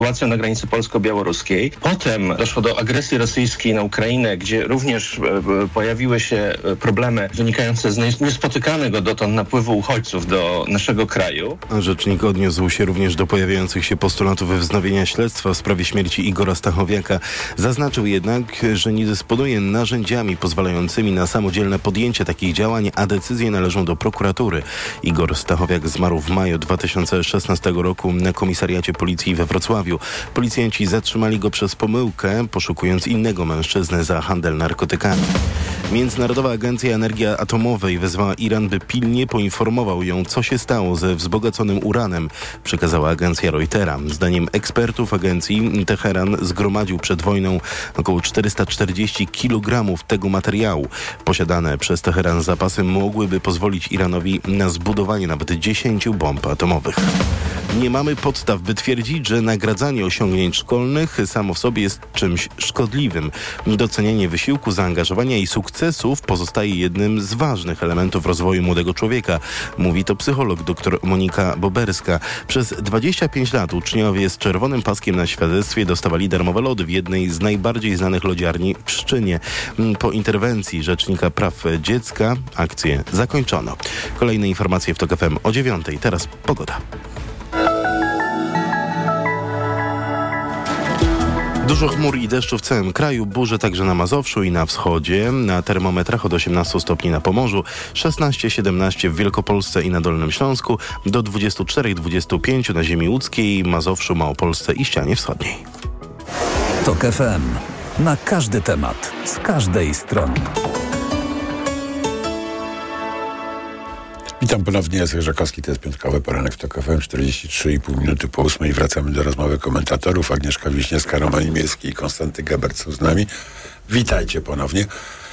sytuacją na granicy polsko-białoruskiej. Potem doszło do agresji rosyjskiej na Ukrainę, gdzie również pojawiły się problemy wynikające z niespotykanego dotąd napływu uchodźców do naszego kraju. Rzecznik odniósł się również do pojawiających się postulatów wznowienia śledztwa w sprawie śmierci Igora Stachowiaka. Zaznaczył jednak, że nie dysponuje narzędziami pozwalającymi na samodzielne podjęcie takich działań, a decyzje należą do prokuratury. Igor Stachowiak zmarł w maju 2016 roku na komisariacie policji we Wrocławiu. Policjanci zatrzymali go przez pomyłkę, poszukując innego mężczyzny za handel narkotykami. Międzynarodowa Agencja Energii Atomowej wezwała Iran, by pilnie poinformował ją, co się stało ze wzbogaconym uranem, przekazała agencja Reutera. Zdaniem ekspertów agencji Teheran zgromadził przed wojną około 440 kg tego materiału. Posiadane przez Teheran zapasy mogłyby pozwolić Iranowi na zbudowanie nawet 10 bomb atomowych. Nie mamy podstaw, by twierdzić, że nagradzanie osiągnięć szkolnych samo w sobie jest czymś szkodliwym. Docenianie wysiłku, zaangażowania i sukcesów pozostaje jednym z ważnych elementów rozwoju młodego człowieka. Mówi to psycholog dr Monika Boberska. Przez 25 lat uczniowie z czerwonym paskiem na świadectwie dostawali darmowe lody w jednej z najbardziej znanych lodziarni w Pszczynie. Po interwencji Rzecznika Praw Dziecka akcję zakończono. Kolejne informacje w TOK FM o 9:00. Teraz pogoda. Dużo chmur i deszczu w całym kraju, burze także na Mazowszu i na wschodzie. Na termometrach od 18 stopni na Pomorzu, 16-17 w Wielkopolsce i na Dolnym Śląsku, do 24-25 na ziemi łódzkiej, Mazowszu, Małopolsce i ścianie wschodniej. TOK FM. Na każdy temat, z każdej strony. Witam ponownie, Jacek Żakowski, to jest piątkowy poranek w TOK FM, 43,5 minuty po 8:00. Wracamy do rozmowy komentatorów. Agnieszka Wiśniewska, Roman Imielski i Konstanty Gebert są z nami. Witajcie ponownie.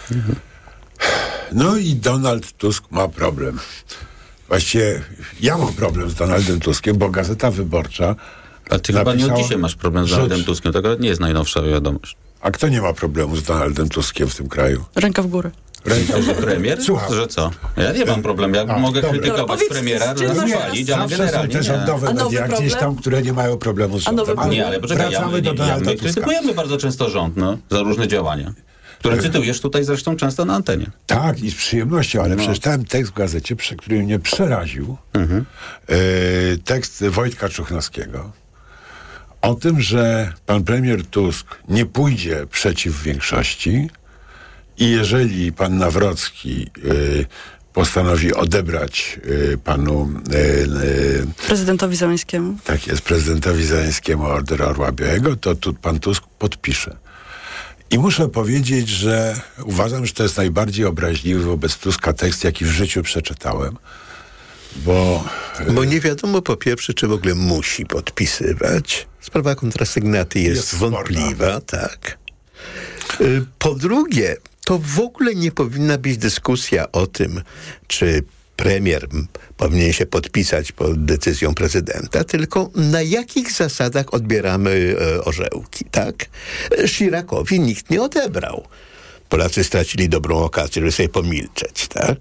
No i Donald Tusk ma problem. Właściwie ja mam problem z Donaldem Tuskiem, bo Gazeta Wyborcza A ty chyba nie od dzisiaj masz problem z Donaldem Tuskiem, to nie jest najnowsza wiadomość. A kto nie ma problemu z Donaldem Tuskiem w tym kraju? Ręka w górę. Że premier? Słucham. Że co? Ja nie mam problemu. Ja mogę krytykować premiera, że chwalić, ale generalnie są te rządowe media gdzieś tam, które nie mają problemu z rządem. Nie, ale poczekaj, my krytykujemy bardzo często rząd, za różne działania, które cytujesz tutaj zresztą często na antenie. Tak, i z przyjemnością, ale przeczytałem tekst w gazecie, który mnie przeraził. Tekst Wojtka Czuchnowskiego o tym, że pan premier Tusk nie pójdzie przeciw większości i jeżeli pan Nawrocki postanowi odebrać panu prezydentowi Zeleńskiemu. Tak jest, prezydentowi Zeleńskiemu order Orła Białego, to tu pan Tusk podpisze. I muszę powiedzieć, że uważam, że to jest najbardziej obraźliwy wobec Tuska tekst, jaki w życiu przeczytałem. Bo nie wiadomo po pierwsze, czy w ogóle musi podpisywać. Sprawa kontrasygnaty jest wątpliwa, tak. Po drugie, to w ogóle nie powinna być dyskusja o tym, czy premier powinien się podpisać pod decyzją prezydenta, tylko na jakich zasadach odbieramy orzełki, tak? Chiracowi nikt nie odebrał. Polacy stracili dobrą okazję, żeby sobie pomilczeć, tak?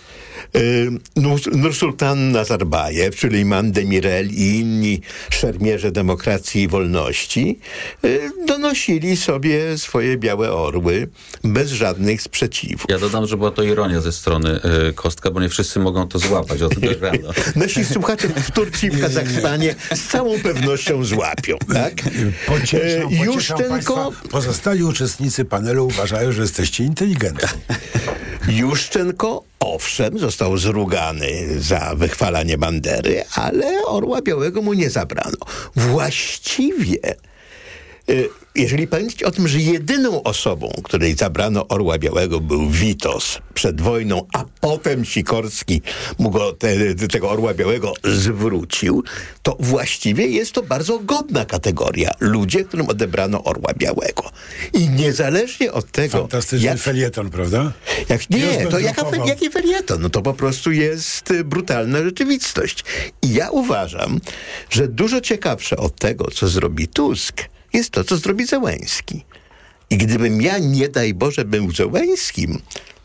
Nursultan Nazarbajew, czyli Imam Demirel i inni szermierze demokracji i wolności donosili sobie swoje białe orły bez żadnych sprzeciwów. Ja dodam, że była to ironia ze strony Kostka, bo nie wszyscy mogą to złapać, o tym też prawda. Nasi słuchacze w Turcji i w Kazachstanie z całą pewnością złapią, tak? Juszczenko... Pozostali uczestnicy panelu uważają, że jesteście inteligentni. Juszczenko, owszem, został zrugany za wychwalanie bandery, ale Orła Białego mu nie zabrano. Właściwie, jeżeli pamiętacie o tym, że jedyną osobą, której zabrano Orła Białego, był Witos przed wojną, a potem Sikorski mu go tego Orła Białego zwrócił, to właściwie jest to bardzo godna kategoria. Ludzie, którym odebrano Orła Białego. I niezależnie od tego... Fantastyczny felieton, prawda? Jaki felieton? No to po prostu jest brutalna rzeczywistość. I ja uważam, że dużo ciekawsze od tego, co zrobi Tusk, jest to, co zrobi Zełenski. I gdybym ja, nie daj Boże, był Zełenskim,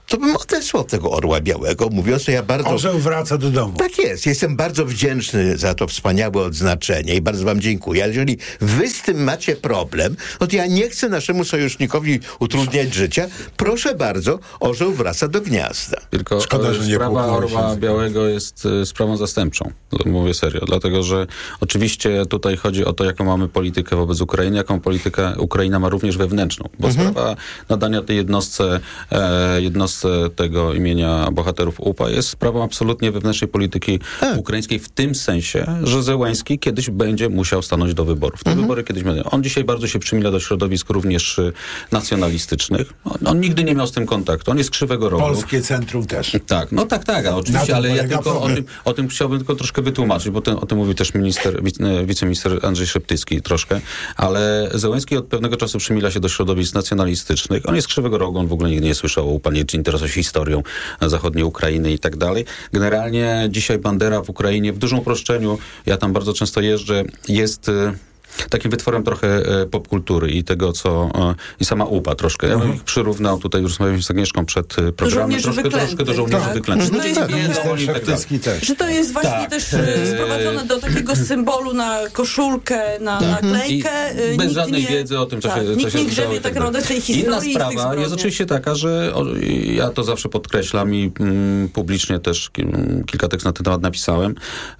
to bym odesłał tego orła białego, mówiąc, że ja bardzo... Orzeł wraca do domu. Tak jest. Jestem bardzo wdzięczny za to wspaniałe odznaczenie i bardzo wam dziękuję. Ale jeżeli wy z tym macie problem, no to ja nie chcę naszemu sojusznikowi utrudniać życia. Proszę bardzo, orzeł wraca do gniazda. Tylko Szkoda, że nie sprawa płuknąłeś orła języka. białego jest sprawą zastępczą. Mówię serio. Dlatego, że oczywiście tutaj chodzi o to, jaką mamy politykę wobec Ukrainy, jaką politykę Ukraina ma również wewnętrzną. Bo sprawa nadania tej jednostce tego imienia bohaterów UPA jest sprawą absolutnie wewnętrznej polityki ukraińskiej w tym sensie, że Zełenski kiedyś będzie musiał stanąć do wyborów. Te wybory kiedyś będą. On dzisiaj bardzo się przymila do środowisk również nacjonalistycznych. On nigdy nie miał z tym kontaktu. On jest krzywego rogu. Polskie Centrum też. Tak, no tak, oczywiście, ale ja tylko o tym chciałbym tylko troszkę wytłumaczyć, bo o tym mówił też wiceminister Andrzej Szeptycki troszkę, ale Zełenski od pewnego czasu przymila się do środowisk nacjonalistycznych. On jest krzywego rogu, on w ogóle nigdy nie słyszał o UPA, nie interesuje się historią zachodniej Ukrainy i tak dalej. Generalnie dzisiaj Bandera w Ukrainie, w dużym uproszczeniu, ja tam bardzo często jeżdżę, jest takim wytworem trochę popkultury i tego, co... i sama UPA troszkę. Ja bym ich przyrównał, tutaj już rozmawialiśmy z Agnieszką przed programem, troszkę do żołnierzy wyklętych. To jest że to jest właśnie też sprowadzone do takiego symbolu na koszulkę, na naklejkę. Bez żadnej wiedzy o tym, co się nikt nie grzebie tak naprawdę tej historii. Inna sprawa jest oczywiście taka, że ja to zawsze podkreślam i publicznie też kilka tekstów na ten temat napisałem.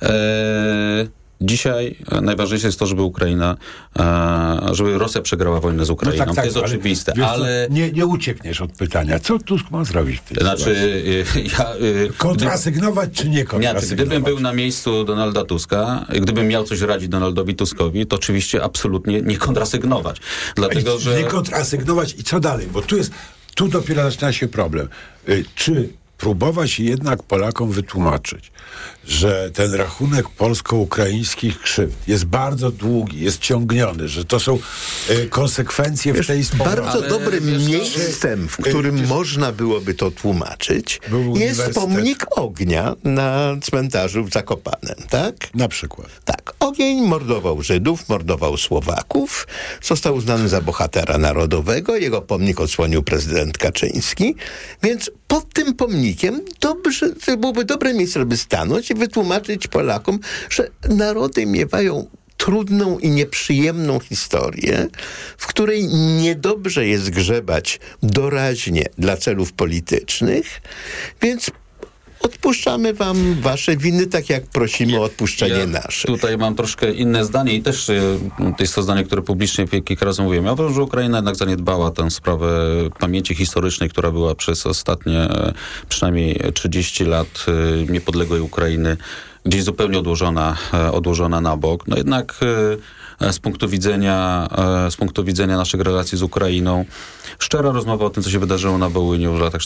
Dzisiaj najważniejsze jest to, żeby żeby Rosja przegrała wojnę z Ukrainą. No to jest oczywiste, ale... Nie uciekniesz od pytania. Co Tusk ma zrobić w tej sytuacji? Kontrasygnować czy nie kontrasygnować? Gdybym był na miejscu Donalda Tuska, gdybym miał coś radzić Donaldowi Tuskowi, to oczywiście absolutnie nie kontrasygnować. Dlatego, że... Nie kontrasygnować i co dalej? Bo tu dopiero zaczyna się problem. Czy próbować jednak Polakom wytłumaczyć, że ten rachunek polsko-ukraińskich krzywd jest bardzo długi, jest ciągniony, że to są konsekwencje w tej sprawie. Bardzo dobrym miejscem, w którym można byłoby to tłumaczyć, jest pomnik ognia na cmentarzu w Zakopanem, tak? Na przykład. Tak. Ogień mordował Żydów, mordował Słowaków, został uznany za bohatera narodowego, jego pomnik odsłonił prezydent Kaczyński, więc pod tym pomnikiem to byłoby dobre miejsce, żeby stanąć i wytłumaczyć Polakom, że narody miewają trudną i nieprzyjemną historię, w której niedobrze jest grzebać doraźnie dla celów politycznych, więc odpuszczamy wam wasze winy, tak jak prosimy o odpuszczenie naszych. Tutaj mam troszkę inne zdanie i też to jest to zdanie, które publicznie kilka razy mówiłem. Ja uważam, że Ukraina jednak zaniedbała tę sprawę pamięci historycznej, która była przez ostatnie przynajmniej 30 lat niepodległej Ukrainy gdzieś zupełnie odłożona na bok. No jednak z punktu widzenia naszych relacji z Ukrainą, szczera rozmowa o tym, co się wydarzyło na Wołyniu w latach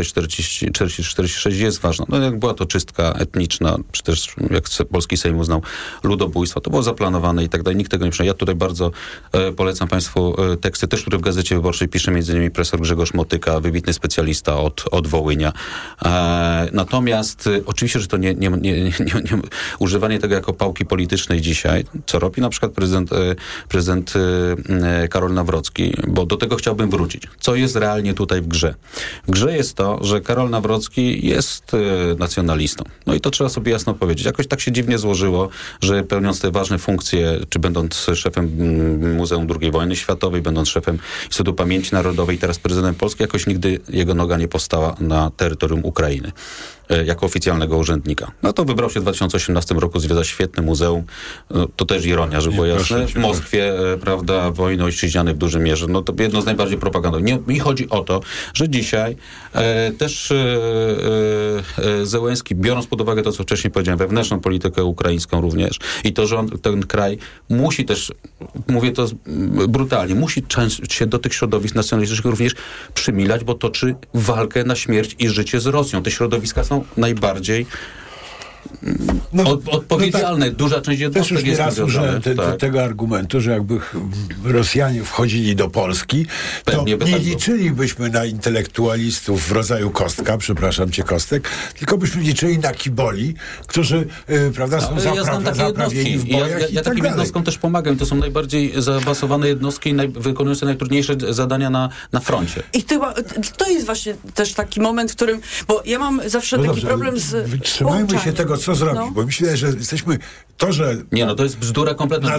46 jest ważna. No jak była to czystka etniczna, czy też jak polski Sejm uznał ludobójstwo, to było zaplanowane i tak dalej. Nikt tego nie przyjął. Ja tutaj bardzo polecam Państwu teksty, też które w Gazecie Wyborczej pisze m.in. profesor Grzegorz Motyka, wybitny specjalista od Wołynia. Natomiast oczywiście, że to nie używanie tego jako pałki politycznej dzisiaj, co robi na przykład prezydent Karol Nawrocki, bo do tego chciałbym wrócić. Co jest realnie tutaj w grze? W grze jest to, że Karol Nawrocki jest nacjonalistą. No i to trzeba sobie jasno powiedzieć. Jakoś tak się dziwnie złożyło, że pełniąc te ważne funkcje, czy będąc szefem Muzeum II Wojny Światowej, będąc szefem Instytutu Pamięci Narodowej, teraz prezydentem Polski, jakoś nigdy jego noga nie powstała na terytorium Ukrainy jako oficjalnego urzędnika. No to wybrał się w 2018 roku, zwiedza świetne muzeum. To też ironia, żeby było jasne. W Moskwie, prawda, wojny ojczyźniane w dużej mierze. No to jedno z najbardziej propagandowych. Mi chodzi o to, że dzisiaj też Zełenski, biorąc pod uwagę to, co wcześniej powiedziałem, wewnętrzną politykę ukraińską również i to, że ten kraj musi też, mówię to brutalnie, musi się do tych środowisk nacjonalistycznych również przymilać, bo toczy walkę na śmierć i życie z Rosją. Te środowiska są najbardziej odpowiedzialne. Duża część jednostek jest raz użyłem tego argumentu, że jakby Rosjanie wchodzili do Polski, to nie liczylibyśmy na intelektualistów w rodzaju Kostka, przepraszam cię Kostek, tylko byśmy liczyli na kiboli, którzy są zaprawieni w bojach ja takim jednostkom też pomagam. To są najbardziej zaawansowane jednostki i wykonujące najtrudniejsze zadania na froncie. I to jest właśnie też taki moment, w którym, bo ja mam zawsze taki problem z Trzymajmy się tego, co zrobić, bo myślę, że jesteśmy to jest bzdura kompletna.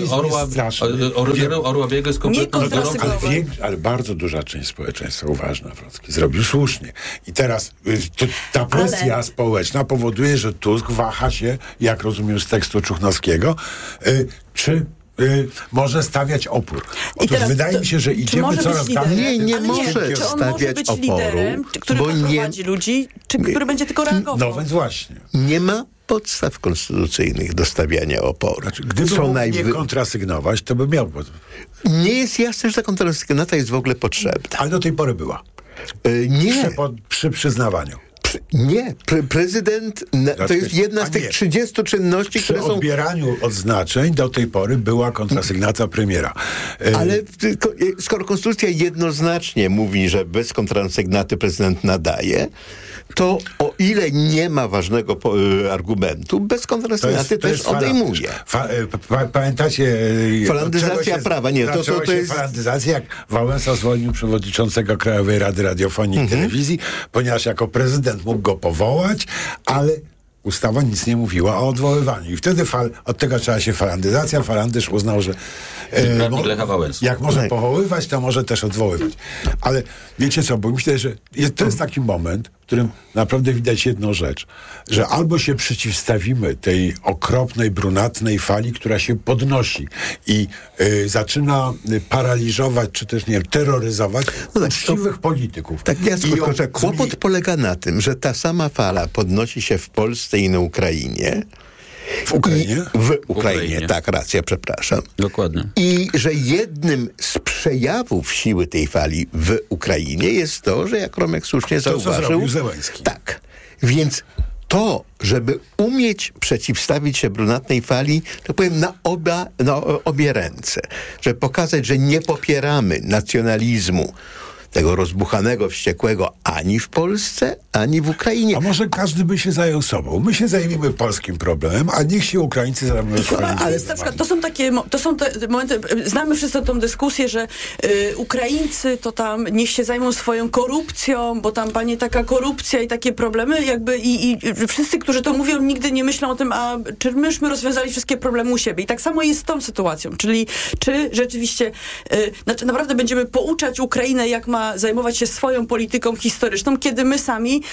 Orła Biega jest kompletną bzdurą. Ale bardzo duża część społeczeństwa, uważna, Wrocki, zrobił słusznie. I teraz ta presja społeczna powoduje, że Tusk waha się, jak rozumiem z tekstu Czuchnowskiego, czy może stawiać opór. Otóż wydaje mi się, że idziemy coraz dalej. Nie może stawiać oporu, liderem, który prowadzi ludzi, czy który będzie tylko reagował. No więc właśnie. Nie ma podstaw konstytucyjnych do stawiania oporu. Gdyby mógł nie kontrasygnować, to by miał. Nie jest jasne, że ta kontrasygnata jest w ogóle potrzebna. Ale do tej pory była. Nie. Przy przyznawaniu. Nie. Prezydent to jest jedna z tych 30 czynności, które są... Przy odbieraniu odznaczeń do tej pory była kontrasygnata premiera. Ale skoro konstytucja jednoznacznie mówi, że bez kontrasygnaty prezydent nadaje, to o ile nie ma ważnego argumentu, bez kontrasygnaty też odejmuje. Pamiętacie... Falandyzacja prawa. Nie, to jest... falandyzacja, jak Wałęsa zwolnił przewodniczącego Krajowej Rady Radiofonii i Telewizji, ponieważ jako prezydent mógł go powołać, ale ustawa nic nie mówiła o odwoływaniu. I wtedy od tego zaczęła się falandyzacja. Falandysz uznał, że jak może powoływać, to może też odwoływać. Ale wiecie co, bo myślę, że to jest taki moment, w którym naprawdę widać jedną rzecz, że albo się przeciwstawimy tej okropnej, brunatnej fali, która się podnosi i zaczyna paraliżować, czy też nie wiem, terroryzować uczciwych polityków. Tak, tylko że kłopot polega na tym, że ta sama fala podnosi się w Polsce i na Ukrainie. W Ukrainie? W Ukrainie, tak, racja, przepraszam. Dokładnie. I że jednym z przejawów siły tej fali w Ukrainie jest to, że jak Romek słusznie zauważył... To, co zrobił Zełenski. Tak. Więc to, żeby umieć przeciwstawić się brunatnej fali, to powiem na obie ręce. Żeby pokazać, że nie popieramy nacjonalizmu tego rozbuchanego, wściekłego ani w Polsce, ani w Ukrainie. A może każdy by się zajął sobą? My się zajmiemy polskim problemem, a niech się Ukraińcy zajmują swoim. Ale na przykład to są te momenty, znamy wszyscy tą dyskusję, że Ukraińcy to tam niech się zajmą swoją korupcją, bo tam panie taka korupcja i takie problemy, jakby i wszyscy, którzy to mówią, nigdy nie myślą o tym, a czy myśmy rozwiązali wszystkie problemy u siebie. I tak samo jest z tą sytuacją, czyli czy rzeczywiście naprawdę będziemy pouczać Ukrainę, jak ma zajmować się swoją polityką historyczną, kiedy my sami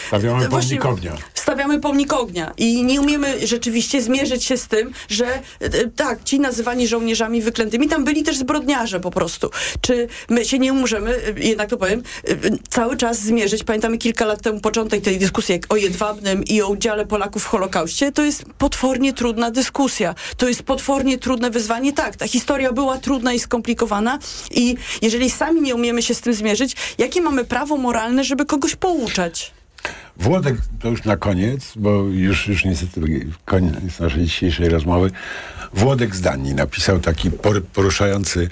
stawiamy pomnik ognia i nie umiemy rzeczywiście zmierzyć się z tym, że tak, ci nazywani żołnierzami wyklętymi, tam byli też zbrodniarze po prostu. Czy my się nie możemy, jednak to powiem, cały czas zmierzyć. Pamiętamy kilka lat temu początek tej dyskusji o Jedwabnym i o udziale Polaków w Holokauście. To jest potwornie trudna dyskusja. To jest potwornie trudne wyzwanie. Tak, ta historia była trudna i skomplikowana i jeżeli sami nie umiemy się z tym zmierzyć, jakie mamy prawo moralne, żeby kogoś pouczać? Włodek, to już na koniec, bo już niestety koniec naszej dzisiejszej rozmowy. Włodek z Danii napisał taki poruszający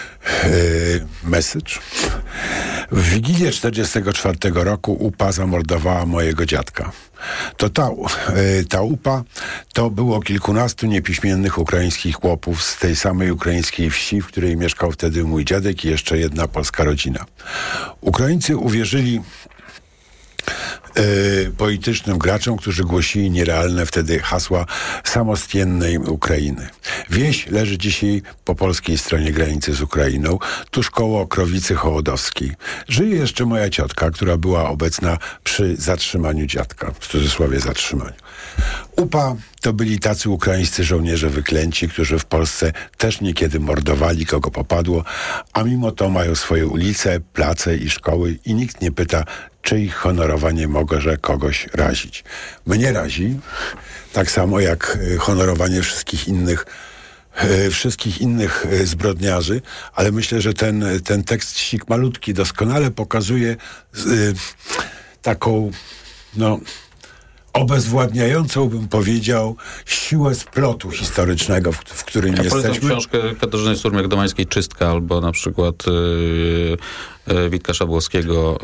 message. W Wigilię 1944 roku UPA zamordowała mojego dziadka. To ta UPA to było kilkunastu niepiśmiennych ukraińskich chłopów z tej samej ukraińskiej wsi, w której mieszkał wtedy mój dziadek i jeszcze jedna polska rodzina. Ukraińcy uwierzyli politycznym graczom, którzy głosili nierealne wtedy hasła samostiennej Ukrainy. Wieś leży dzisiaj po polskiej stronie granicy z Ukrainą, tuż koło Okrowicy Hołodowskiej. Żyje jeszcze moja ciotka, która była obecna przy zatrzymaniu dziadka, w cudzysłowie zatrzymaniu. UPA to byli tacy ukraińscy żołnierze wyklęci, którzy w Polsce też niekiedy mordowali, kogo popadło, a mimo to mają swoje ulice, place i szkoły i nikt nie pyta, czy ich honorowanie może kogoś razić. Mnie razi, tak samo jak honorowanie wszystkich innych zbrodniarzy, ale myślę, że ten tekst malutki doskonale pokazuje taką, obezwładniającą, bym powiedział, siłę splotu historycznego, w którym jesteśmy. Polecam książkę Katarzyny Surmiak-Domańskiej „Czystka", albo na przykład Witka Szabłowskiego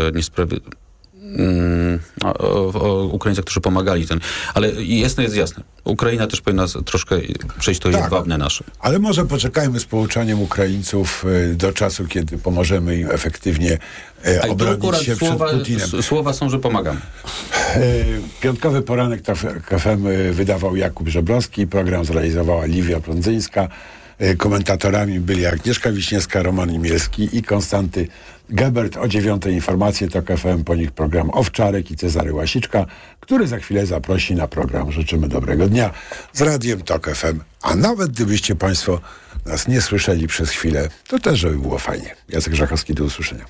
o Ukraińcach, którzy pomagali. Ale jasne jest jasne. Ukraina też powinna troszkę przejść to jedwabne nasze. Ale może poczekajmy z pouczaniem Ukraińców do czasu, kiedy pomożemy im efektywnie obronić się przed Putinem. Słowa są, że pomagamy. Piątkowy poranek KFM wydawał Jakub Żebrowski, program zrealizowała Liwia Prądzyńska. Komentatorami byli Agnieszka Wiśniewska, Roman Imielski i Konstanty Gebert. O 9:00 informacje TOK FM, po nich program Owczarek i Cezary Łasiczka, który za chwilę zaprosi na program Życzymy Dobrego Dnia z Radiem TOK FM. A nawet gdybyście Państwo nas nie słyszeli przez chwilę, to też żeby było fajnie. Jacek Żachowski, do usłyszenia.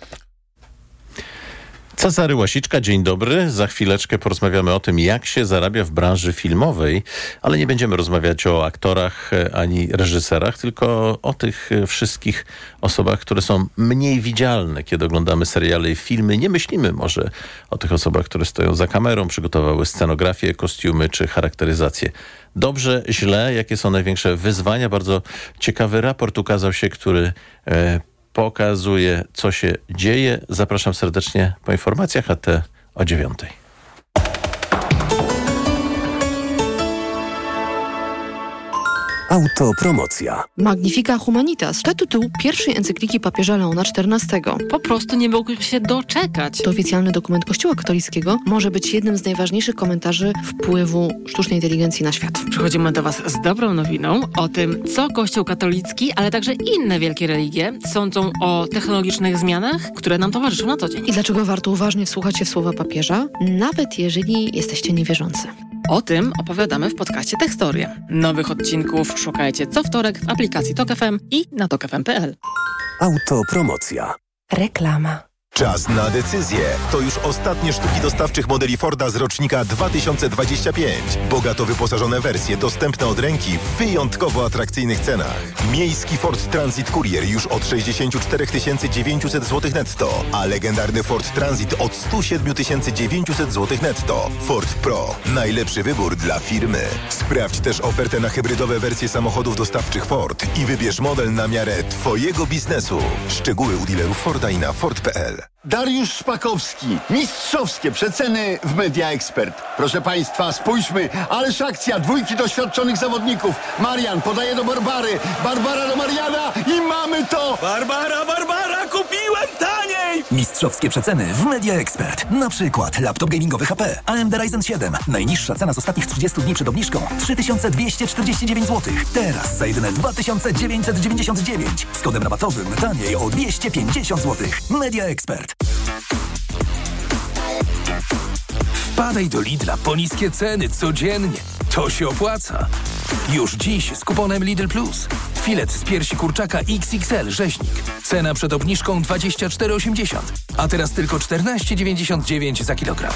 Cezary Łasiczka, dzień dobry. Za chwileczkę porozmawiamy o tym, jak się zarabia w branży filmowej, ale nie będziemy rozmawiać o aktorach ani reżyserach, tylko o tych wszystkich osobach, które są mniej widzialne, kiedy oglądamy seriale i filmy. Nie myślimy może o tych osobach, które stoją za kamerą, przygotowały scenografię, kostiumy czy charakteryzację. Dobrze, źle, jakie są największe wyzwania? Bardzo ciekawy raport ukazał się, który pokazuje, co się dzieje. Zapraszam serdecznie po informacjach, a te o 9:00. Autopromocja. Magnifica Humanitas to tytuł pierwszej encykliki papieża Leona XIV. Po prostu nie mógł się doczekać. To oficjalny dokument Kościoła katolickiego, może być jednym z najważniejszych komentarzy wpływu sztucznej inteligencji na świat. Przychodzimy do Was z dobrą nowiną o tym, co Kościół katolicki, ale także inne wielkie religie sądzą o technologicznych zmianach, które nam towarzyszą na co dzień. I dlaczego warto uważnie wsłuchać się w słowa papieża, nawet jeżeli jesteście niewierzący. O tym opowiadamy w podcaście Tekstorie. Nowych odcinków szukajcie co wtorek w aplikacji TOK FM i na tokfm.pl. Autopromocja. Reklama. Czas na decyzję. To już ostatnie sztuki dostawczych modeli Forda z rocznika 2025. Bogato wyposażone wersje dostępne od ręki w wyjątkowo atrakcyjnych cenach. Miejski Ford Transit Courier już od 64 900 zł netto, a legendarny Ford Transit od 107 900 zł netto. Ford Pro. Najlepszy wybór dla firmy. Sprawdź też ofertę na hybrydowe wersje samochodów dostawczych Ford i wybierz model na miarę Twojego biznesu. Szczegóły u dealerów Forda i na Ford.pl. Dariusz Szpakowski. Mistrzowskie przeceny w Media Expert. Proszę Państwa, spójrzmy. Ależ akcja. 2 doświadczonych zawodników. Marian podaje do Barbary. Barbara do Mariana i mamy to! Barbara, kupiłem taniej! Mistrzowskie przeceny w Media Expert. Na przykład laptop gamingowy HP AMD Ryzen 7. Najniższa cena z ostatnich 30 dni przed obniżką 3249 zł. Teraz za jedyne 2999. Z kodem rabatowym taniej o 250 zł. Media Expert. Wpadaj do Lidla po niskie ceny codziennie. To się opłaca. Już dziś z kuponem Lidl Plus. Filet z piersi kurczaka XXL rzeźnik. Cena przed obniżką 24,80, a teraz tylko 14,99 za kilogram.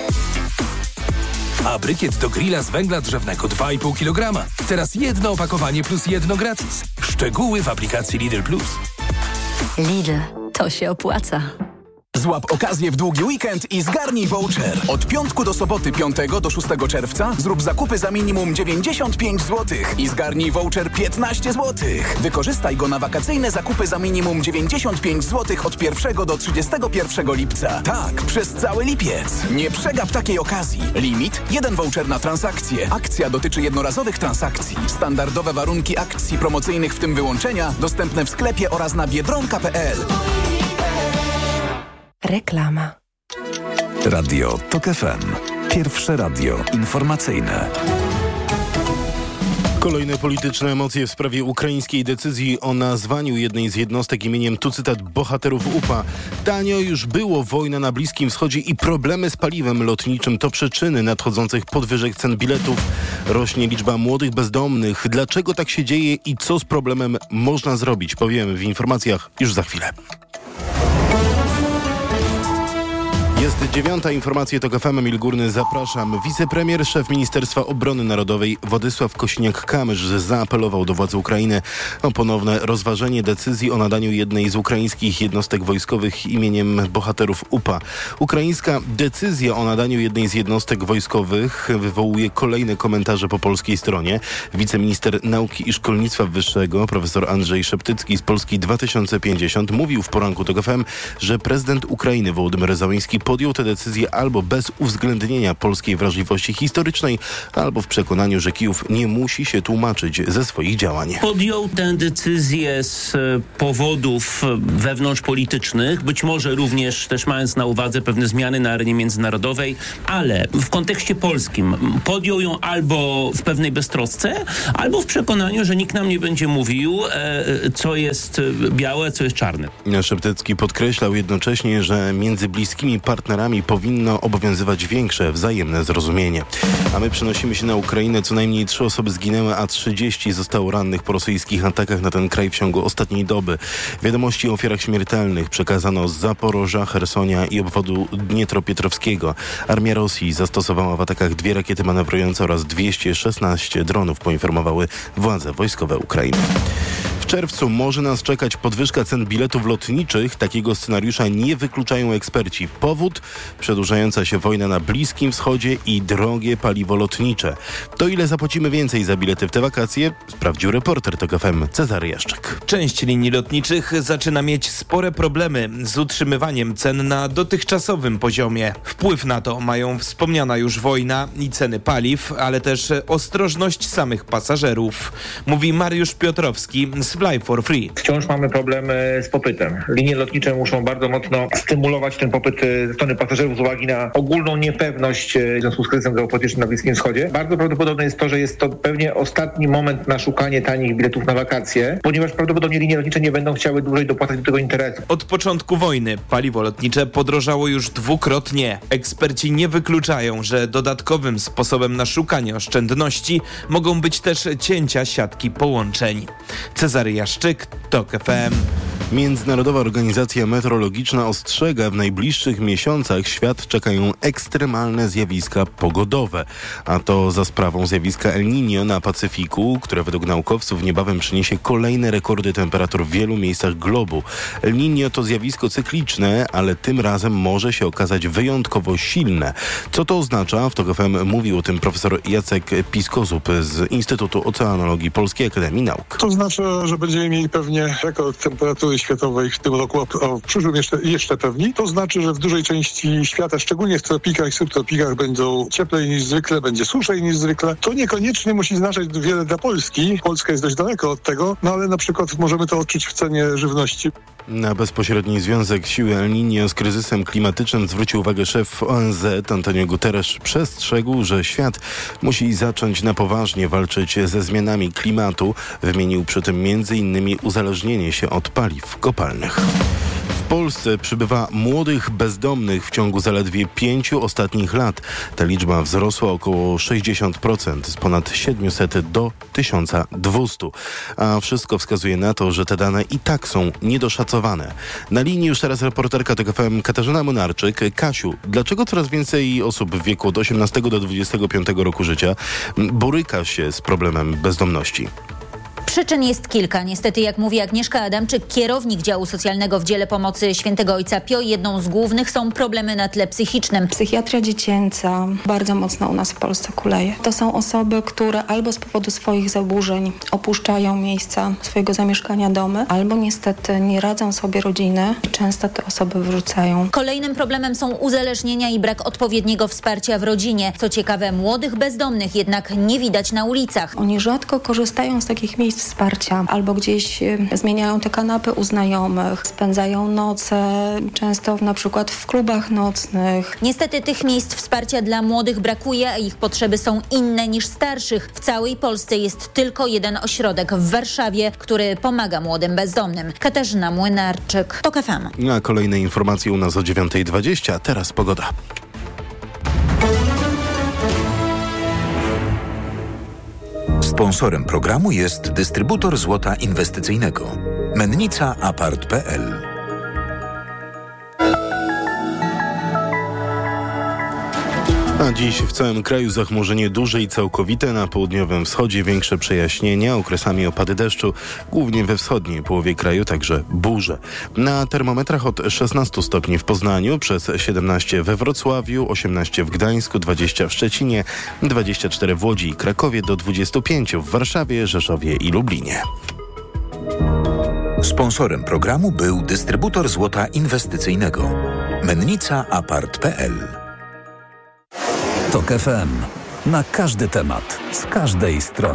A brykiet do grilla z węgla drzewnego 2,5 kg. Teraz jedno opakowanie plus jedno gratis. Szczegóły w aplikacji Lidl Plus. Lidl, to się opłaca. Złap okazję w długi weekend i zgarnij voucher. Od piątku do soboty 5 do 6 czerwca zrób zakupy za minimum 95 zł i zgarnij voucher 15 zł. Wykorzystaj go na wakacyjne zakupy za minimum 95 zł od 1 do 31 lipca. Tak, przez cały lipiec. Nie przegap takiej okazji. Limit 1 voucher na transakcję. Akcja dotyczy jednorazowych transakcji. Standardowe warunki akcji promocyjnych, w tym wyłączenia, dostępne w sklepie oraz na biedronka.pl. Reklama. Radio TOK FM. Pierwsze radio informacyjne. Kolejne polityczne emocje w sprawie ukraińskiej decyzji o nazwaniu jednej z jednostek imieniem, tu cytat, bohaterów UPA. Tanio już było, wojna na Bliskim Wschodzie i problemy z paliwem lotniczym to przyczyny nadchodzących podwyżek cen biletów. Rośnie liczba młodych bezdomnych. Dlaczego tak się dzieje i co z problemem można zrobić? Powiemy w informacjach już za chwilę. Jest 9. Informacja TOK FM. Emil Górny, zapraszam. Wicepremier, szef Ministerstwa Obrony Narodowej Władysław Kosiniak-Kamysz zaapelował do władz Ukrainy o ponowne rozważenie decyzji o nadaniu jednej z ukraińskich jednostek wojskowych imieniem bohaterów UPA. Ukraińska decyzja o nadaniu jednej z jednostek wojskowych wywołuje kolejne komentarze po polskiej stronie. Wiceminister Nauki i Szkolnictwa Wyższego profesor Andrzej Szeptycki z Polski 2050 mówił w poranku TOK FM, że prezydent Ukrainy Wołodymyr Zełenski podjął tę decyzję albo bez uwzględnienia polskiej wrażliwości historycznej, albo w przekonaniu, że Kijów nie musi się tłumaczyć ze swoich działań. Podjął tę decyzję z powodów wewnątrzpolitycznych, być może również też mając na uwadze pewne zmiany na arenie międzynarodowej, ale w kontekście polskim podjął ją albo w pewnej beztrosce, albo w przekonaniu, że nikt nam nie będzie mówił, co jest białe, co jest czarne. Szeptycki podkreślał jednocześnie, że między bliskimi partnerami powinno obowiązywać większe wzajemne zrozumienie. A my przenosimy się na Ukrainę. Co najmniej 3 osoby zginęły, a 30 zostało rannych po rosyjskich atakach na ten kraj w ciągu ostatniej doby. Wiadomości o ofiarach śmiertelnych przekazano z Zaporoża, Chersonia i obwodu Dniepropietrowskiego. Armia Rosji zastosowała w atakach 2 rakiety manewrujące oraz 216 dronów, poinformowały władze wojskowe Ukrainy. W czerwcu może nas czekać podwyżka cen biletów lotniczych. Takiego scenariusza nie wykluczają eksperci. Powód? Przedłużająca się wojna na Bliskim Wschodzie i drogie paliwo lotnicze. To ile zapłacimy więcej za bilety w te wakacje? Sprawdził reporter TOK FM Cezary Jaszczyk. Część linii lotniczych zaczyna mieć spore problemy z utrzymywaniem cen na dotychczasowym poziomie. Wpływ na to mają wspomniana już wojna i ceny paliw, ale też ostrożność samych pasażerów. Mówi Mariusz Piotrowski z Fly for Free. Wciąż mamy problemy z popytem. Linie lotnicze muszą bardzo mocno stymulować ten popyt ze strony pasażerów z uwagi na ogólną niepewność w związku z kryzysem geopolitycznym na Bliskim Wschodzie. Bardzo prawdopodobne jest to, że jest to pewnie ostatni moment na szukanie tanich biletów na wakacje, ponieważ prawdopodobnie linie lotnicze nie będą chciały dłużej dopłacać do tego interesu. Od początku wojny paliwo lotnicze podrożało już 2-krotnie. Eksperci nie wykluczają, że dodatkowym sposobem na szukanie oszczędności mogą być też cięcia siatki połączeń. Cezary Jaszczyk, TOK FM. Międzynarodowa Organizacja Meteorologiczna ostrzega, w najbliższych miesiącach świat czekają ekstremalne zjawiska pogodowe. A to za sprawą zjawiska El Niño na Pacyfiku, które według naukowców niebawem przyniesie kolejne rekordy temperatur w wielu miejscach globu. El Niño to zjawisko cykliczne, ale tym razem może się okazać wyjątkowo silne. Co to oznacza? W TOK FM mówił o tym profesor Jacek Piskozub z Instytutu Oceanologii Polskiej Akademii Nauk. To znaczy, że będziemy mieli pewnie rekord temperatury światowej w tym roku, a w przyszłym jeszcze pewniej. To znaczy, że w dużej części świata, szczególnie w tropikach i subtropikach, będą cieplej niż zwykle, będzie suszej niż zwykle. To niekoniecznie musi znaczyć wiele dla Polski. Polska jest dość daleko od tego, no ale na przykład możemy to odczuć w cenie żywności. Na bezpośredni związek siły El Niño z kryzysem klimatycznym zwrócił uwagę szef ONZ Antonio Guterres. Przestrzegł, że świat musi zacząć na poważnie walczyć ze zmianami klimatu. Wymienił przy tym m.in. uzależnienie się od paliw kopalnych. W Polsce przybywa młodych bezdomnych w ciągu zaledwie 5 ostatnich lat. Ta liczba wzrosła około 60%, z ponad 700 do 1200. A wszystko wskazuje na to, że te dane i tak są niedoszacowane. Na linii już teraz reporterka TOK FM Katarzyna Monarczyk. Kasiu, dlaczego coraz więcej osób w wieku od 18 do 25 roku życia boryka się z problemem bezdomności? Przyczyn jest kilka. Niestety, jak mówi Agnieszka Adamczyk, kierownik działu socjalnego w dziele pomocy Świętego Ojca Pio, jedną z głównych są problemy na tle psychicznym. Psychiatria dziecięca bardzo mocno u nas w Polsce kuleje. To są osoby, które albo z powodu swoich zaburzeń opuszczają miejsca swojego zamieszkania, domy, albo niestety nie radzą sobie rodziny i często te osoby wyrzucają. Kolejnym problemem są uzależnienia i brak odpowiedniego wsparcia w rodzinie. Co ciekawe, młodych bezdomnych jednak nie widać na ulicach. Oni rzadko korzystają z takich miejsc wsparcia, albo gdzieś zmieniają te kanapy u znajomych, spędzają noce, często na przykład w klubach nocnych. Niestety tych miejsc wsparcia dla młodych brakuje, a ich potrzeby są inne niż starszych. W całej Polsce jest tylko jeden ośrodek w Warszawie, który pomaga młodym bezdomnym. Katarzyna Młynarczyk, TOK FM. A kolejne informacje u nas o 9:20. Teraz pogoda. Sponsorem programu jest dystrybutor złota inwestycyjnego Mennica Apart.pl. A dziś w całym kraju zachmurzenie duże i całkowite, na południowym wschodzie większe przejaśnienia, okresami opady deszczu, głównie we wschodniej połowie kraju także burze. Na termometrach od 16 stopni w Poznaniu, przez 17 we Wrocławiu, 18 w Gdańsku, 20 w Szczecinie, 24 w Łodzi i Krakowie, do 25 w Warszawie, Rzeszowie i Lublinie. Sponsorem programu był dystrybutor złota inwestycyjnego Mennica Apart.pl. TOK FM. Na każdy temat, z każdej strony.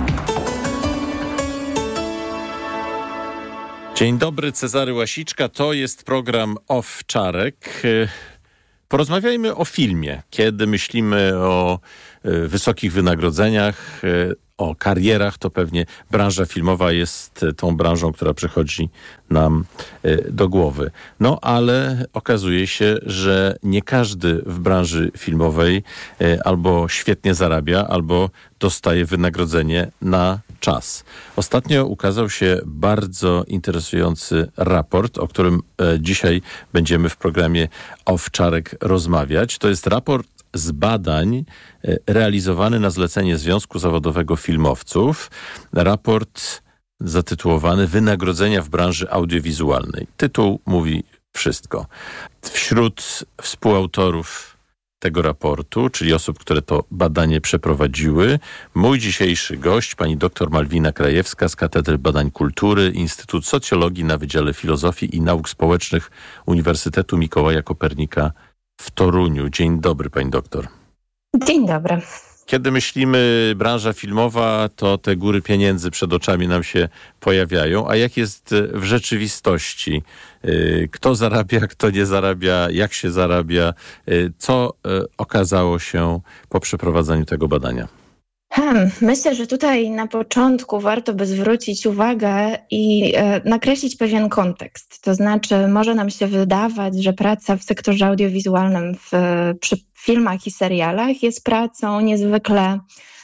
Dzień dobry, Cezary Łasiczka. To jest program Owczarek. Porozmawiajmy o filmie. Kiedy myślimy o wysokich wynagrodzeniach, o karierach, to pewnie branża filmowa jest tą branżą, która przychodzi nam do głowy. No ale okazuje się, że nie każdy w branży filmowej albo świetnie zarabia, albo dostaje wynagrodzenie na czas. Ostatnio ukazał się bardzo interesujący raport, o którym dzisiaj będziemy w programie Owczarek rozmawiać. To jest raport z badań realizowany na zlecenie Związku Zawodowego Filmowców. Raport zatytułowany Wynagrodzenia w branży audiowizualnej. Tytuł mówi wszystko. Wśród współautorów tego raportu, czyli osób, które to badanie przeprowadziły, mój dzisiejszy gość, pani dr Malwina Krajewska z Katedry Badań Kultury, Instytut Socjologii na Wydziale Filozofii i Nauk Społecznych Uniwersytetu Mikołaja Kopernika w Toruniu. Dzień dobry, pani doktor. Dzień dobry. Kiedy myślimy branża filmowa, to te góry pieniędzy przed oczami nam się pojawiają. A jak jest w rzeczywistości? Kto zarabia, kto nie zarabia, jak się zarabia? Co okazało się po przeprowadzeniu tego badania? Myślę, że tutaj na początku warto by zwrócić uwagę i nakreślić pewien kontekst. To znaczy, może nam się wydawać, że praca w sektorze audiowizualnym przy filmach i serialach jest pracą niezwykle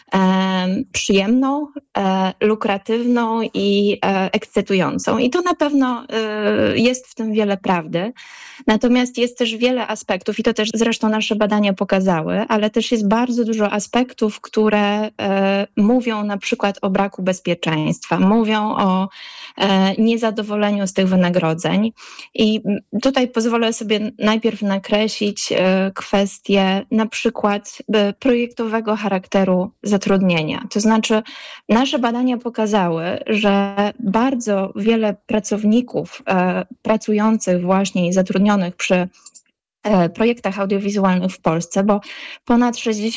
przyjemną, lukratywną i ekscytującą. I to na pewno jest w tym wiele prawdy. Natomiast jest też wiele aspektów, i to też zresztą nasze badania pokazały, ale też jest bardzo dużo aspektów, które mówią na przykład o braku bezpieczeństwa, mówią o niezadowoleniu z tych wynagrodzeń. I tutaj pozwolę sobie najpierw nakreślić kwestię na przykład projektowego charakteru zatrudnienia. To znaczy nasze badania pokazały, że bardzo wiele pracowników pracujących właśnie i zatrudnionych przy projektach audiowizualnych w Polsce, bo ponad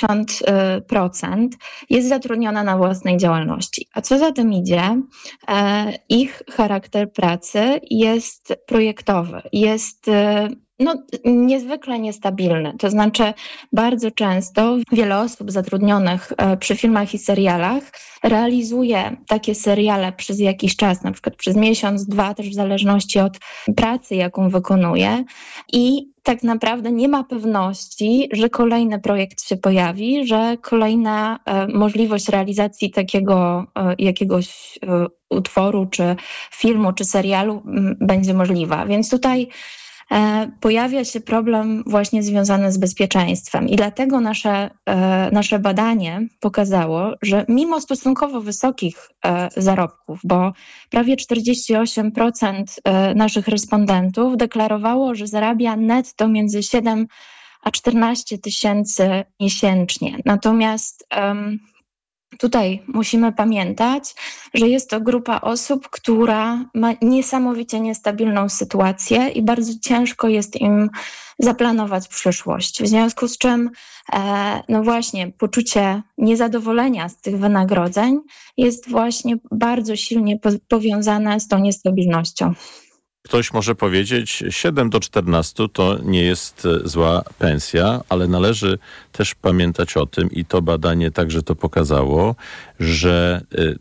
60% jest zatrudniona na własnej działalności. A co za tym idzie, ich charakter pracy jest projektowy, jest niezwykle niestabilny. To znaczy bardzo często wiele osób zatrudnionych przy filmach i serialach realizuje takie seriale przez jakiś czas, na przykład przez miesiąc, 2, też w zależności od pracy, jaką wykonuje, i tak naprawdę nie ma pewności, że kolejny projekt się pojawi, że kolejna możliwość realizacji takiego jakiegoś utworu, czy filmu, czy serialu będzie możliwa. Więc tutaj pojawia się problem właśnie związany z bezpieczeństwem. I dlatego nasze badanie pokazało, że mimo stosunkowo wysokich zarobków, bo prawie 48% naszych respondentów deklarowało, że zarabia netto między 7 a 14 tysięcy miesięcznie. Natomiast tutaj musimy pamiętać, że jest to grupa osób, która ma niesamowicie niestabilną sytuację i bardzo ciężko jest im zaplanować przyszłość. W związku z czym właśnie poczucie niezadowolenia z tych wynagrodzeń jest właśnie bardzo silnie powiązane z tą niestabilnością. Ktoś może powiedzieć, 7 do 14 to nie jest zła pensja, ale należy też pamiętać o tym, i to badanie także to pokazało, że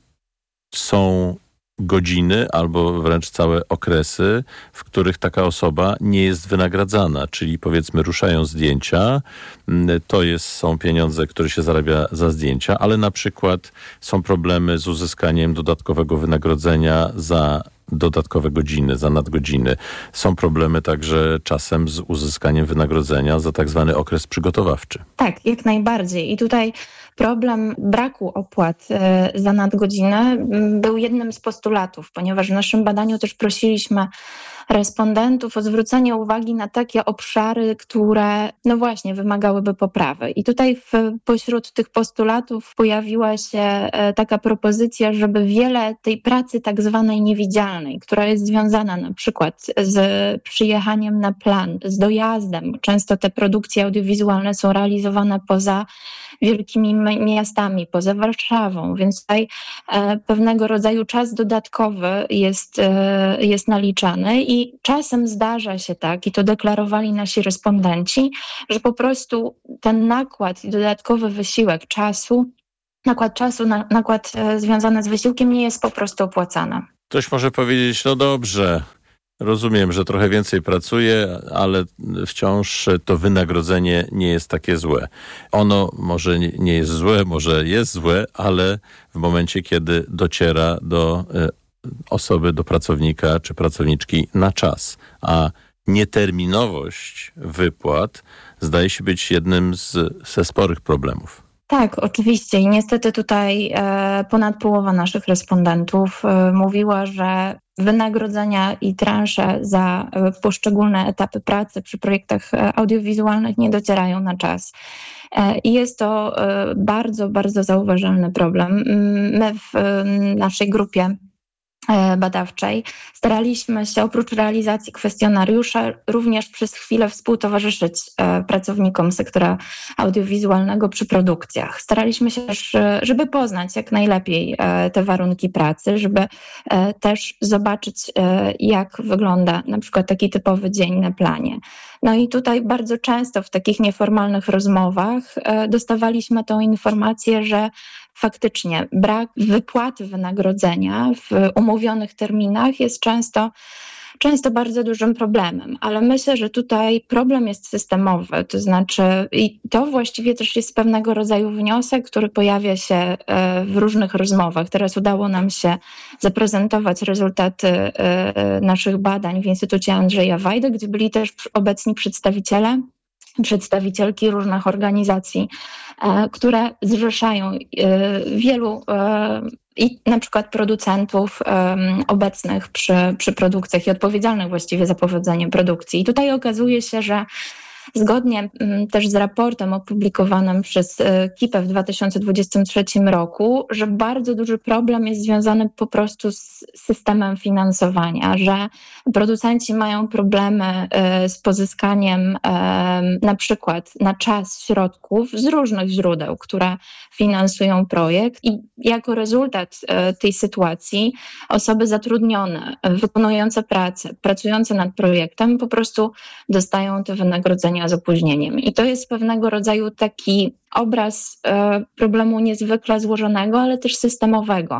są godziny albo wręcz całe okresy, w których taka osoba nie jest wynagradzana, czyli powiedzmy ruszają zdjęcia, są pieniądze, które się zarabia za zdjęcia, ale na przykład są problemy z uzyskaniem dodatkowego wynagrodzenia za dodatkowe godziny, za nadgodziny. Są problemy także czasem z uzyskaniem wynagrodzenia za tak zwany okres przygotowawczy. Tak, jak najbardziej. I tutaj problem braku opłat za nadgodziny był jednym z postulatów, ponieważ w naszym badaniu też prosiliśmy respondentów o zwrócenie uwagi na takie obszary, które no właśnie wymagałyby poprawy. I tutaj pośród tych postulatów pojawiła się taka propozycja, żeby wiele tej pracy tak zwanej niewidzialnej, która jest związana na przykład z przyjechaniem na plan, z dojazdem. Często te produkcje audiowizualne są realizowane poza wielkimi miastami, poza Warszawą, więc tutaj pewnego rodzaju czas dodatkowy jest naliczany i czasem zdarza się tak, i to deklarowali nasi respondenci, że po prostu ten nakład i dodatkowy wysiłek czasu, nakład związany z wysiłkiem nie jest po prostu opłacany. Ktoś może powiedzieć, no dobrze, rozumiem, że trochę więcej pracuję, ale wciąż to wynagrodzenie nie jest takie złe. Ono może nie jest złe, może jest złe, ale w momencie, kiedy dociera do osoby, do pracownika czy pracowniczki na czas, a nieterminowość wypłat zdaje się być jednym ze sporych problemów. Tak, oczywiście i niestety tutaj ponad połowa naszych respondentów mówiła, że wynagrodzenia i transze za poszczególne etapy pracy przy projektach audiowizualnych nie docierają na czas. I jest to bardzo, bardzo zauważalny problem. My w naszej grupie badawczej staraliśmy się oprócz realizacji kwestionariusza również przez chwilę współtowarzyszyć pracownikom sektora audiowizualnego przy produkcjach. Staraliśmy się też, żeby poznać jak najlepiej te warunki pracy, żeby też zobaczyć, jak wygląda na przykład taki typowy dzień na planie. No i tutaj bardzo często w takich nieformalnych rozmowach dostawaliśmy tą informację, że faktycznie brak wypłaty wynagrodzenia w umówionych terminach jest często bardzo dużym problemem, ale myślę, że tutaj problem jest systemowy, to znaczy i to właściwie też jest pewnego rodzaju wniosek, który pojawia się w różnych rozmowach. Teraz udało nam się zaprezentować rezultaty naszych badań w Instytucie Andrzeja Wajdy, gdzie byli też obecni przedstawicielki różnych organizacji, które zrzeszają wielu i na przykład producentów obecnych przy produkcjach i odpowiedzialnych właściwie za powodzenie produkcji. I tutaj okazuje się, że zgodnie też z raportem opublikowanym przez KIPE w 2023 roku, że bardzo duży problem jest związany po prostu z systemem finansowania, że producenci mają problemy z pozyskaniem na przykład na czas środków z różnych źródeł, które finansują projekt i jako rezultat tej sytuacji osoby zatrudnione, wykonujące pracę, pracujące nad projektem po prostu dostają te wynagrodzenia z opóźnieniem. I to jest pewnego rodzaju taki obraz problemu niezwykle złożonego, ale też systemowego,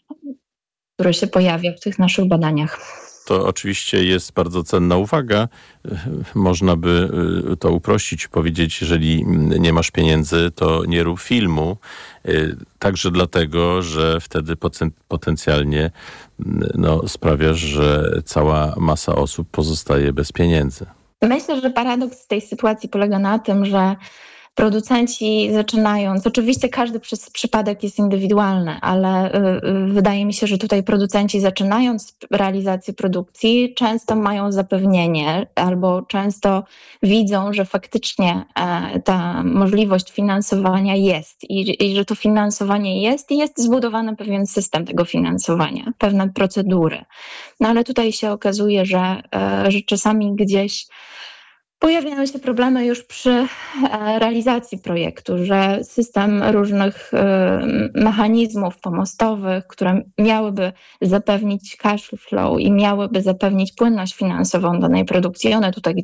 który się pojawia w tych naszych badaniach. To oczywiście jest bardzo cenna uwaga. Można by to uprościć, powiedzieć, jeżeli nie masz pieniędzy, to nie rób filmu. Także dlatego, że wtedy potencjalnie sprawiasz, że cała masa osób pozostaje bez pieniędzy. Myślę, że paradoks tej sytuacji polega na tym, że producenci zaczynając, oczywiście każdy przypadek jest indywidualny, ale wydaje mi się, że tutaj producenci zaczynając realizację produkcji często mają zapewnienie albo często widzą, że faktycznie ta możliwość finansowania jest i że to finansowanie jest i jest zbudowany pewien system tego finansowania, pewne procedury. No ale tutaj się okazuje, że czasami gdzieś pojawiają się problemy już przy realizacji projektu, że system różnych mechanizmów pomostowych, które miałyby zapewnić cash flow i miałyby zapewnić płynność finansową danej produkcji, one tutaj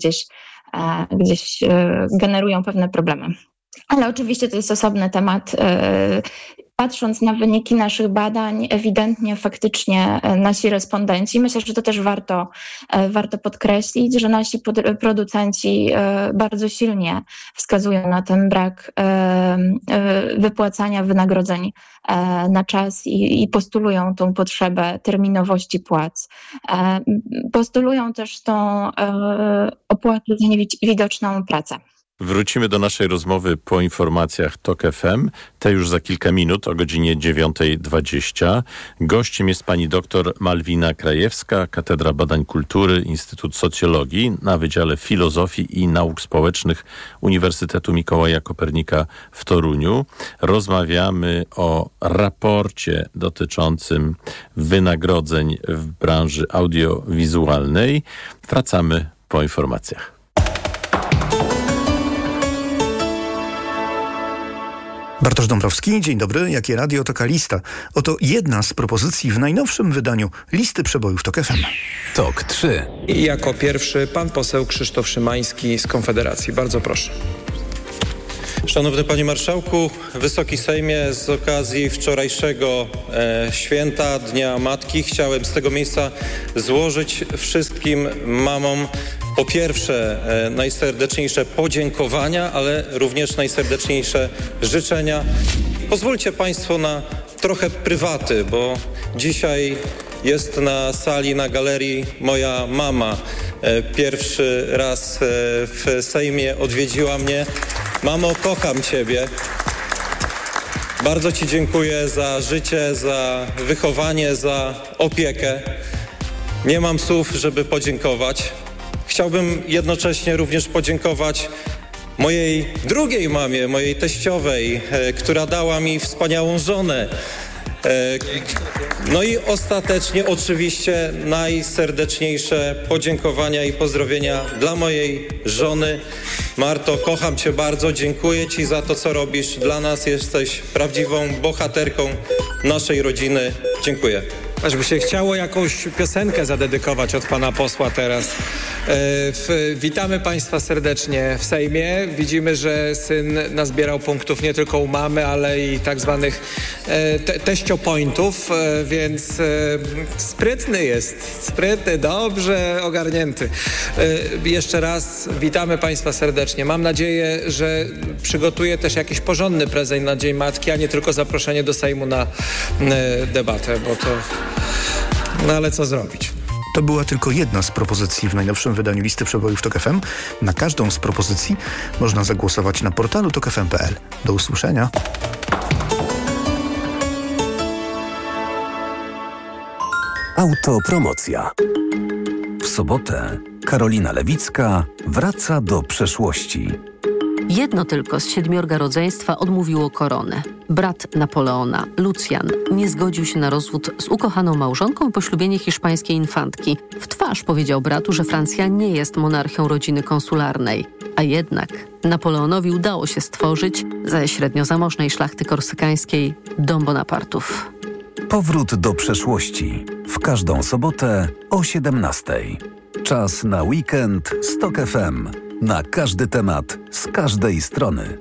gdzieś generują pewne problemy. Ale oczywiście to jest osobny temat. Patrząc na wyniki naszych badań, ewidentnie faktycznie nasi respondenci, myślę, że to też warto podkreślić, że nasi producenci bardzo silnie wskazują na ten brak wypłacania wynagrodzeń na czas i postulują tą potrzebę terminowości płac. Postulują też tą opłatę za niewidoczną pracę. Wrócimy do naszej rozmowy po informacjach TOK FM, te już za kilka minut o godzinie 9:20. Gościem jest pani dr Malwina Krajewska, Katedra Badań Kultury, Instytut Socjologii na Wydziale Filozofii i Nauk Społecznych Uniwersytetu Mikołaja Kopernika w Toruniu. Rozmawiamy o raporcie dotyczącym wynagrodzeń w branży audiowizualnej. Wracamy po informacjach. Bartosz Dąbrowski, dzień dobry. Jakie radio, taka lista. Oto jedna z propozycji w najnowszym wydaniu listy przebojów TOK FM. TOK 3. I jako pierwszy pan poseł Krzysztof Szymański z Konfederacji. Bardzo proszę. Szanowny Panie Marszałku, Wysoki Sejmie, z okazji wczorajszego święta Dnia Matki chciałem z tego miejsca złożyć wszystkim mamom po pierwsze najserdeczniejsze podziękowania, ale również najserdeczniejsze życzenia. Pozwólcie Państwo na trochę prywaty, bo dzisiaj jest na sali, na galerii moja mama. Pierwszy raz w Sejmie odwiedziła mnie. Mamo, kocham Ciebie. Bardzo Ci dziękuję za życie, za wychowanie, za opiekę. Nie mam słów, żeby podziękować. Chciałbym jednocześnie również podziękować mojej drugiej mamie, mojej teściowej, która dała mi wspaniałą żonę. No i ostatecznie oczywiście najserdeczniejsze podziękowania i pozdrowienia dla mojej żony. Marto, kocham Cię bardzo, dziękuję Ci za to, co robisz. Dla nas jesteś prawdziwą bohaterką naszej rodziny. Dziękuję. Aż by się chciało jakąś piosenkę zadedykować od pana posła teraz. Witamy Państwa serdecznie w Sejmie. Widzimy, że syn nazbierał punktów nie tylko u mamy, ale i tak zwanych teściopointów, więc sprytny jest. Sprytny, dobrze ogarnięty. Jeszcze raz witamy Państwa serdecznie. Mam nadzieję, że przygotuje też jakiś porządny prezent na Dzień Matki, a nie tylko zaproszenie do Sejmu na debatę, bo to... No ale co zrobić? To była tylko jedna z propozycji w najnowszym wydaniu listy przebojów TOK FM. Na każdą z propozycji można zagłosować na portalu tokfm.pl. Do usłyszenia. Autopromocja. W sobotę Karolina Lewicka wraca do przeszłości. Jedno tylko z 7 rodzeństwa odmówiło koronę. Brat Napoleona, Lucjan, nie zgodził się na rozwód z ukochaną małżonką i poślubienie hiszpańskiej infantki. W twarz powiedział bratu, że Francja nie jest monarchią rodziny konsularnej. A jednak Napoleonowi udało się stworzyć ze średnio zamożnej szlachty korsykańskiej dom Bonapartów. Powrót do przeszłości. W każdą sobotę o 17:00. Czas na weekend z TOK FM. Na każdy temat, z każdej strony.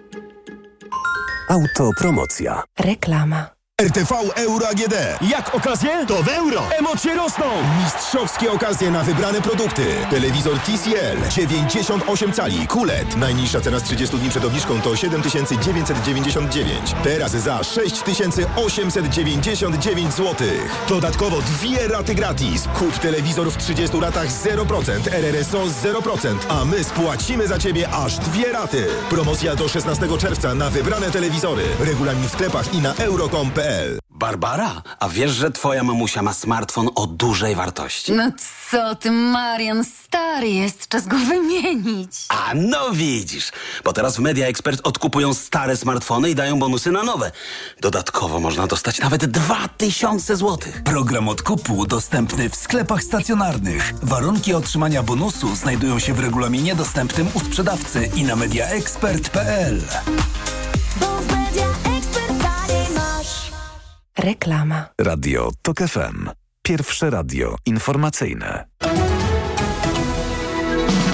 Autopromocja. Reklama. RTV Euro AGD. Jak okazje? To w euro. Emocje rosną! Mistrzowskie okazje na wybrane produkty. Telewizor TCL 98 cali QLED. Najniższa cena z 30 dni przed obniżką to 7999. Teraz za 6899 zł. Dodatkowo 2 raty gratis. Kup telewizor w 30 latach 0%, RRSO 0%, a my spłacimy za Ciebie aż 2 raty. Promocja do 16 czerwca na wybrane telewizory. Regulamin w sklepach i na euro.com.pl. Barbara, a wiesz, że twoja mamusia ma smartfon o dużej wartości? No co ty, Marian, stary jest, czas go wymienić. A no widzisz, bo teraz w Media Expert odkupują stare smartfony i dają bonusy na nowe. Dodatkowo można dostać nawet 2000 zł. Program odkupu dostępny w sklepach stacjonarnych. Warunki otrzymania bonusu znajdują się w regulaminie dostępnym u sprzedawcy i na mediaexpert.pl. Reklama. Radio TOK FM. Pierwsze radio informacyjne.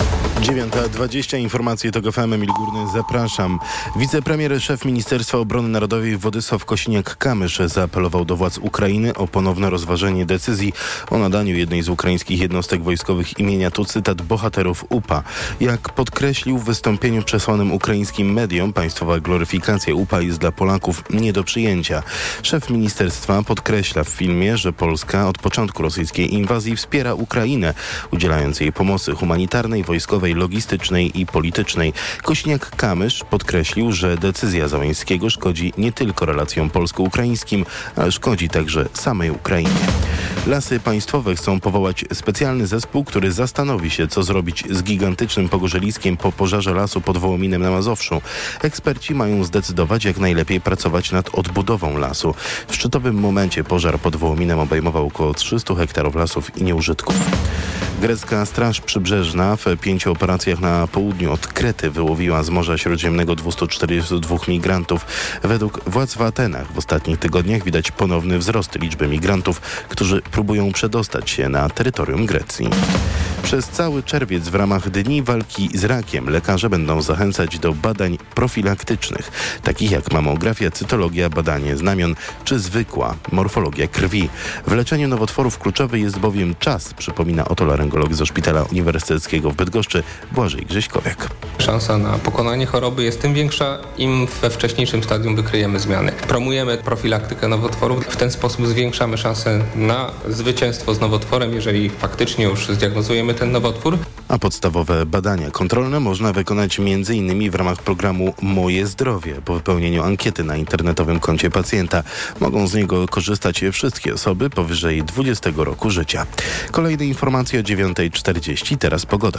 9:20, informacje TOK FM, Emil Górny, zapraszam. Wicepremier, szef Ministerstwa Obrony Narodowej Władysław Kosiniak-Kamysz zaapelował do władz Ukrainy o ponowne rozważenie decyzji o nadaniu jednej z ukraińskich jednostek wojskowych imienia, tu cytat, bohaterów UPA. Jak podkreślił w wystąpieniu przesłanym ukraińskim mediom, państwowa gloryfikacja UPA jest dla Polaków nie do przyjęcia. Szef ministerstwa podkreśla w filmie, że Polska od początku rosyjskiej inwazji wspiera Ukrainę, udzielając jej pomocy humanitarnej, wojskowej, logistycznej i politycznej. Kosiniak-Kamysz podkreślił, że decyzja Załęskiego szkodzi nie tylko relacjom polsko-ukraińskim, ale szkodzi także samej Ukrainie. Lasy Państwowe chcą powołać specjalny zespół, który zastanowi się, co zrobić z gigantycznym pogorzeliskiem po pożarze lasu pod Wołominem na Mazowszu. Eksperci mają zdecydować, jak najlepiej pracować nad odbudową lasu. W szczytowym momencie pożar pod Wołominem obejmował około 300 hektarów lasów i nieużytków. Grecka Straż Przybrzeżna w 5 operacjach na południu od Krety wyłowiła z Morza Śródziemnego 242 migrantów. Według władz w Atenach w ostatnich tygodniach widać ponowny wzrost liczby migrantów, którzy próbują przedostać się na terytorium Grecji. Przez cały czerwiec w ramach Dni Walki z Rakiem lekarze będą zachęcać do badań profilaktycznych, takich jak mamografia, cytologia, badanie znamion czy zwykła morfologia krwi. W leczeniu nowotworów kluczowy jest bowiem czas, przypomina otolaryngolog ze Szpitala Uniwersyteckiego w Bydgoszczy Błażej Grześkowiak. Szansa na pokonanie choroby jest tym większa, im we wcześniejszym stadium wykryjemy zmiany. Promujemy profilaktykę nowotworów, w ten sposób zwiększamy szansę na zwycięstwo z nowotworem, jeżeli faktycznie już zdiagnozujemy ten nowotwór. A podstawowe badania kontrolne można wykonać m.in. w ramach programu Moje Zdrowie. Po wypełnieniu ankiety na internetowym koncie pacjenta mogą z niego korzystać wszystkie osoby powyżej 20 roku życia. Kolejne informacje o 9:40, teraz pogoda.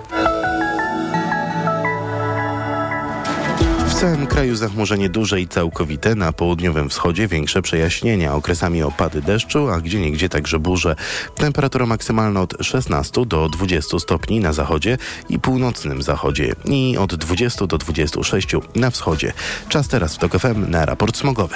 W całym kraju zachmurzenie duże i całkowite, na południowym wschodzie większe przejaśnienia, okresami opady deszczu, a gdzieniegdzie także burze. Temperatura maksymalna od 16 do 20 stopni na zachodzie i północnym zachodzie i od 20 do 26 na wschodzie. Czas teraz w TOK FM na raport smogowy.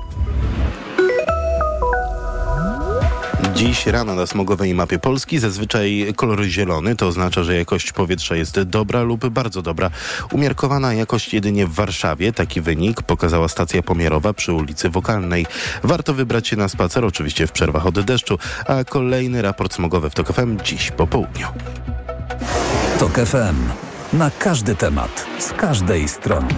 Dziś rano na smogowej mapie Polski zazwyczaj kolor zielony, to oznacza, że jakość powietrza jest dobra lub bardzo dobra. Umiarkowana jakość jedynie w Warszawie. Taki wynik pokazała stacja pomiarowa przy ulicy Wokalnej. Warto wybrać się na spacer, oczywiście w przerwach od deszczu, a kolejny raport smogowy w TOK FM dziś po południu. TOK FM. Na każdy temat, z każdej strony.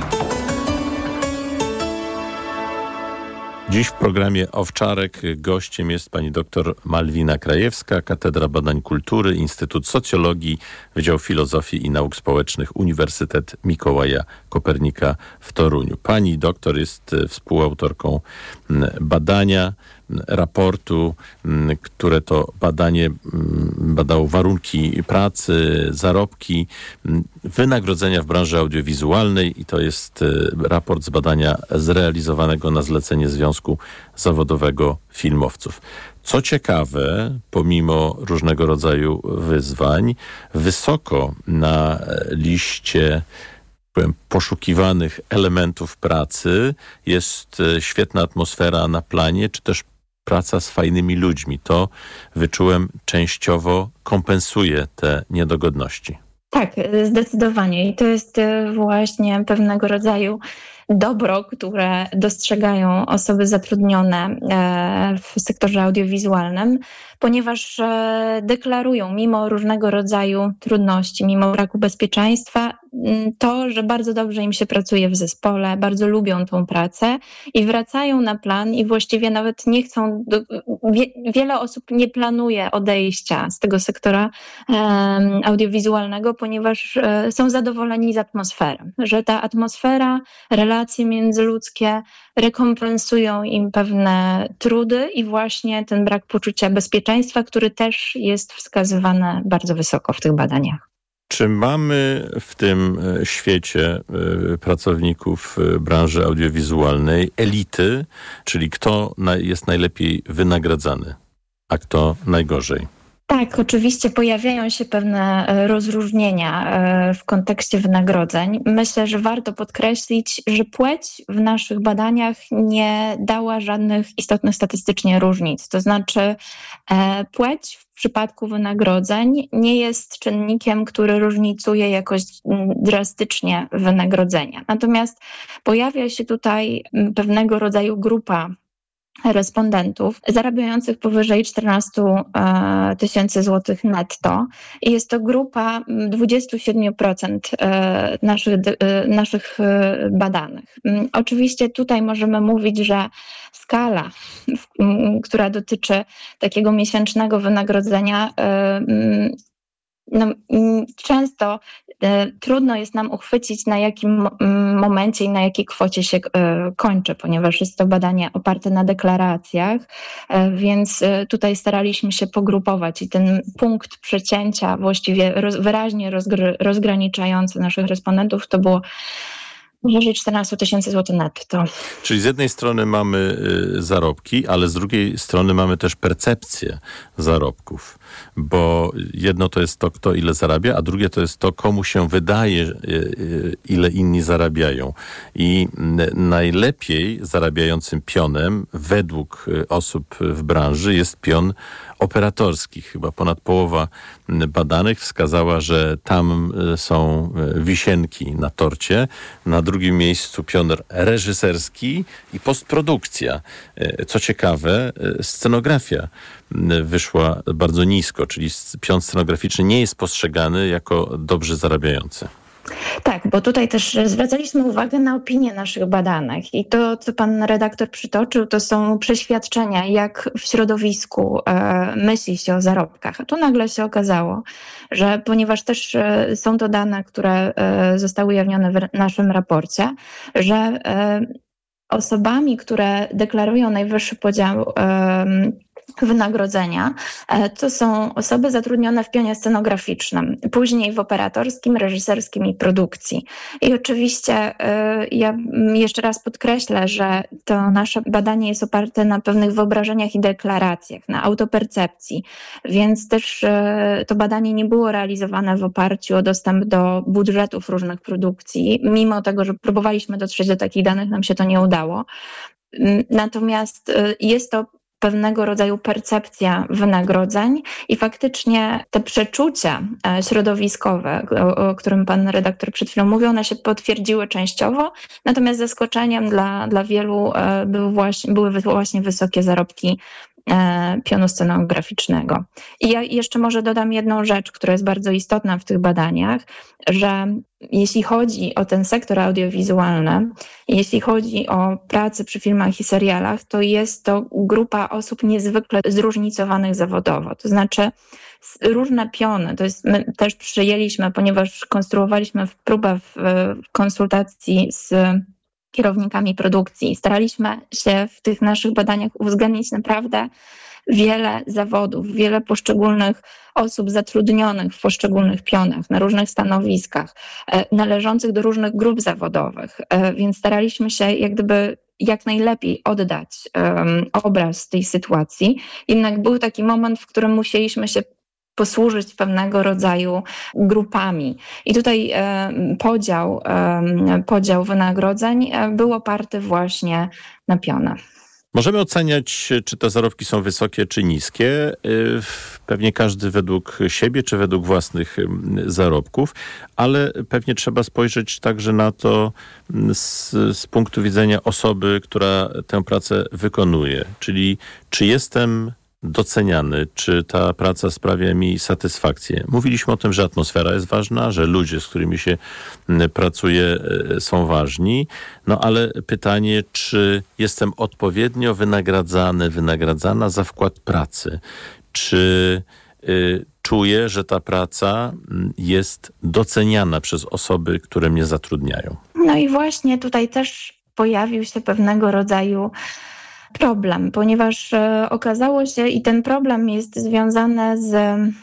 Dziś w programie Owczarek gościem jest pani dr Malwina Krajewska, Katedra Badań Kultury, Instytut Socjologii, Wydział Filozofii i Nauk Społecznych, Uniwersytet Mikołaja Kopernika w Toruniu. Pani doktor jest współautorką badania, raportu, które to badanie badało warunki pracy, zarobki, wynagrodzenia w branży audiowizualnej i to jest raport z badania zrealizowanego na zlecenie Związku Zawodowego Filmowców. Co ciekawe, pomimo różnego rodzaju wyzwań, wysoko na liście poszukiwanych elementów pracy jest świetna atmosfera na planie, czy też praca z fajnymi ludźmi. To, wyczułem, częściowo kompensuje te niedogodności. Tak, zdecydowanie. I to jest właśnie pewnego rodzaju dobro, które dostrzegają osoby zatrudnione w sektorze audiowizualnym, ponieważ deklarują mimo różnego rodzaju trudności, mimo braku bezpieczeństwa, to, że bardzo dobrze im się pracuje w zespole, bardzo lubią tą pracę i wracają na plan i właściwie nawet nie chcą, wiele osób nie planuje odejścia z tego sektora audiowizualnego, ponieważ są zadowoleni z atmosfery, że ta atmosfera, relacje międzyludzkie rekompensują im pewne trudy i właśnie ten brak poczucia bezpieczeństwa, który też jest wskazywany bardzo wysoko w tych badaniach. Czy mamy w tym świecie pracowników branży audiowizualnej elity, czyli kto jest najlepiej wynagradzany, a kto najgorzej? Tak, oczywiście pojawiają się pewne rozróżnienia w kontekście wynagrodzeń. Myślę, że warto podkreślić, że płeć w naszych badaniach nie dała żadnych istotnych statystycznie różnic. To znaczy płeć w przypadku wynagrodzeń nie jest czynnikiem, który różnicuje jakoś drastycznie wynagrodzenia. Natomiast pojawia się tutaj pewnego rodzaju grupa respondentów zarabiających powyżej 14 tysięcy złotych netto. I jest to grupa 27% naszych badanych. Oczywiście tutaj możemy mówić, że skala, która dotyczy takiego miesięcznego wynagrodzenia, często trudno jest nam uchwycić, na jakim momencie i na jakiej kwocie się kończy, ponieważ jest to badanie oparte na deklaracjach, więc tutaj staraliśmy się pogrupować i ten punkt przecięcia właściwie wyraźnie rozgraniczający naszych respondentów to było powyżej 14 tysięcy złotych netto. Czyli z jednej strony mamy zarobki, ale z drugiej strony mamy też percepcję zarobków, bo jedno to jest to, kto ile zarabia, a drugie to jest to, komu się wydaje, ile inni zarabiają. I najlepiej zarabiającym pionem według osób w branży jest pion operatorski. Chyba ponad połowa badanych wskazała, że tam są wisienki na torcie. Na drugim miejscu pion reżyserski i postprodukcja. Co ciekawe, scenografia wyszła bardzo nisko, czyli pion scenograficzny nie jest postrzegany jako dobrze zarabiający. Tak, bo tutaj też zwracaliśmy uwagę na opinię naszych badanych i to, co pan redaktor przytoczył, to są przeświadczenia, jak w środowisku myśli się o zarobkach. A tu nagle się okazało, że ponieważ też są to dane, które zostały ujawnione w naszym raporcie, że osobami, które deklarują najwyższy podział wynagrodzenia, to są osoby zatrudnione w pionie scenograficznym, później w operatorskim, reżyserskim i produkcji. I oczywiście ja jeszcze raz podkreślę, że to nasze badanie jest oparte na pewnych wyobrażeniach i deklaracjach, na autopercepcji, więc też to badanie nie było realizowane w oparciu o dostęp do budżetów różnych produkcji, mimo tego, że próbowaliśmy dotrzeć do takich danych, nam się to nie udało. Natomiast jest to pewnego rodzaju percepcja wynagrodzeń i faktycznie te przeczucia środowiskowe, o którym pan redaktor przed chwilą mówił, one się potwierdziły częściowo, natomiast zaskoczeniem dla wielu były właśnie wysokie zarobki pionu scenograficznego. I ja jeszcze może dodam jedną rzecz, która jest bardzo istotna w tych badaniach, że jeśli chodzi o ten sektor audiowizualny, jeśli chodzi o pracę przy filmach i serialach, to jest to grupa osób niezwykle zróżnicowanych zawodowo. To znaczy różne piony, my też przyjęliśmy, ponieważ konstruowaliśmy próbę w konsultacji z kierownikami produkcji. Staraliśmy się w tych naszych badaniach uwzględnić naprawdę wiele zawodów, wiele poszczególnych osób zatrudnionych w poszczególnych pionach, na różnych stanowiskach, należących do różnych grup zawodowych, więc staraliśmy się jak najlepiej oddać obraz tej sytuacji. Jednak był taki moment, w którym musieliśmy się posłużyć pewnego rodzaju grupami. I tutaj podział wynagrodzeń był oparty właśnie na pionach. Możemy oceniać, czy te zarobki są wysokie, czy niskie. Pewnie każdy według siebie, czy według własnych zarobków, ale pewnie trzeba spojrzeć także na to z punktu widzenia osoby, która tę pracę wykonuje. Czyli czy jestem doceniany, czy ta praca sprawia mi satysfakcję. Mówiliśmy o tym, że atmosfera jest ważna, że ludzie, z którymi się pracuje, są ważni, ale pytanie, czy jestem odpowiednio wynagradzana za wkład pracy, czy czuję, że ta praca jest doceniana przez osoby, które mnie zatrudniają. No i właśnie tutaj też pojawił się pewnego rodzaju problem, ponieważ okazało się, i ten problem jest związany z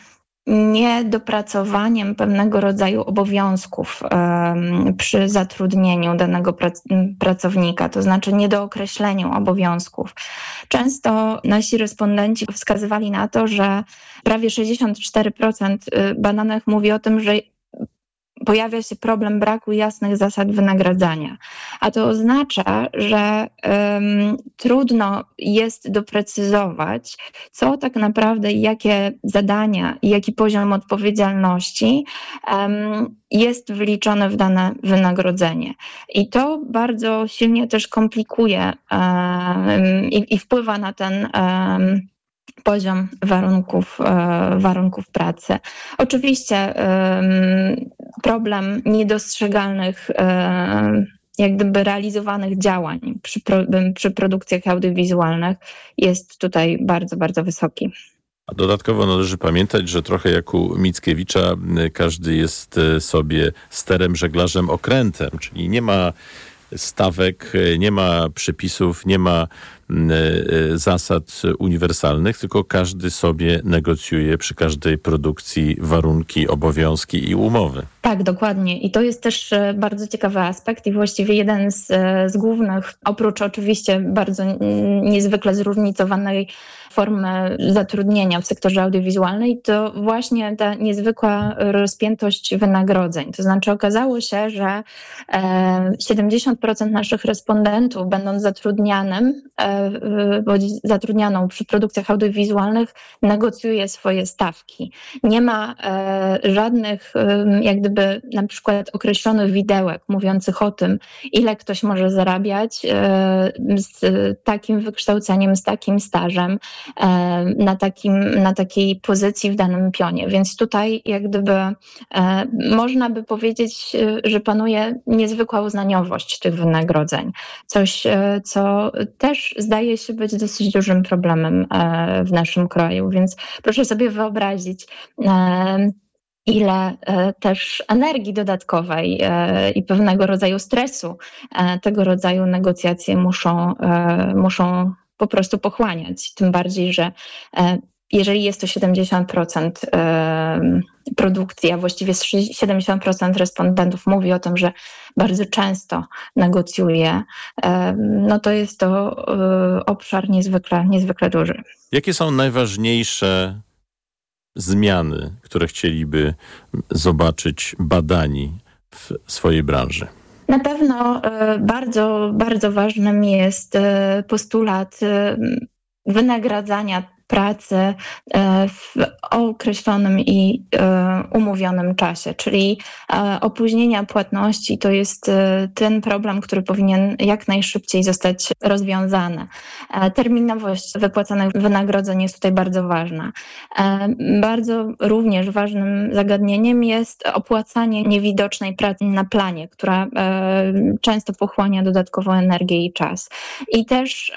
niedopracowaniem pewnego rodzaju obowiązków przy zatrudnieniu danego pracownika, to znaczy niedookreśleniem obowiązków. Często nasi respondenci wskazywali na to, że prawie 64% badanych mówi o tym, że pojawia się problem braku jasnych zasad wynagradzania. A to oznacza, że trudno jest doprecyzować, co tak naprawdę i jakie zadania i jaki poziom odpowiedzialności jest wliczone w dane wynagrodzenie. I to bardzo silnie też komplikuje i wpływa na ten poziom warunków pracy. Oczywiście problem niedostrzegalnych, jak gdyby realizowanych działań przy produkcjach audiowizualnych jest tutaj bardzo, bardzo wysoki. A dodatkowo należy pamiętać, że trochę jak u Mickiewicza każdy jest sobie sterem, żeglarzem, okrętem, czyli nie ma stawek, nie ma przepisów, nie ma zasad uniwersalnych, tylko każdy sobie negocjuje przy każdej produkcji warunki, obowiązki i umowy. Tak, dokładnie. I to jest też bardzo ciekawy aspekt i właściwie jeden z głównych, oprócz oczywiście bardzo niezwykle zróżnicowanej formy zatrudnienia w sektorze audiowizualnej, to właśnie ta niezwykła rozpiętość wynagrodzeń. To znaczy okazało się, że 70% naszych respondentów, będąc zatrudnianą przy produkcjach audiowizualnych, negocjuje swoje stawki. Nie ma żadnych jak gdyby na przykład określonych widełek mówiących o tym, ile ktoś może zarabiać z takim wykształceniem, z takim stażem, na takiej pozycji w danym pionie. Więc tutaj jak gdyby można by powiedzieć, że panuje niezwykła uznaniowość tych wynagrodzeń. Coś, co też zdaje się być dosyć dużym problemem w naszym kraju. Więc proszę sobie wyobrazić, ile też energii dodatkowej i pewnego rodzaju stresu tego rodzaju negocjacje muszą po prostu pochłaniać. Tym bardziej, że jeżeli jest to 70% produkcji, a właściwie 70% respondentów mówi o tym, że bardzo często negocjuje, no to jest to obszar niezwykle duży. Jakie są najważniejsze zmiany, które chcieliby zobaczyć badani w swojej branży? Na pewno bardzo, bardzo ważnym jest postulat wynagradzania pracy w określonym i umówionym czasie, czyli opóźnienia płatności to jest ten problem, który powinien jak najszybciej zostać rozwiązany. Terminowość wypłacanych wynagrodzeń jest tutaj bardzo ważna. Bardzo również ważnym zagadnieniem jest opłacanie niewidocznej pracy na planie, która często pochłania dodatkową energię i czas. I też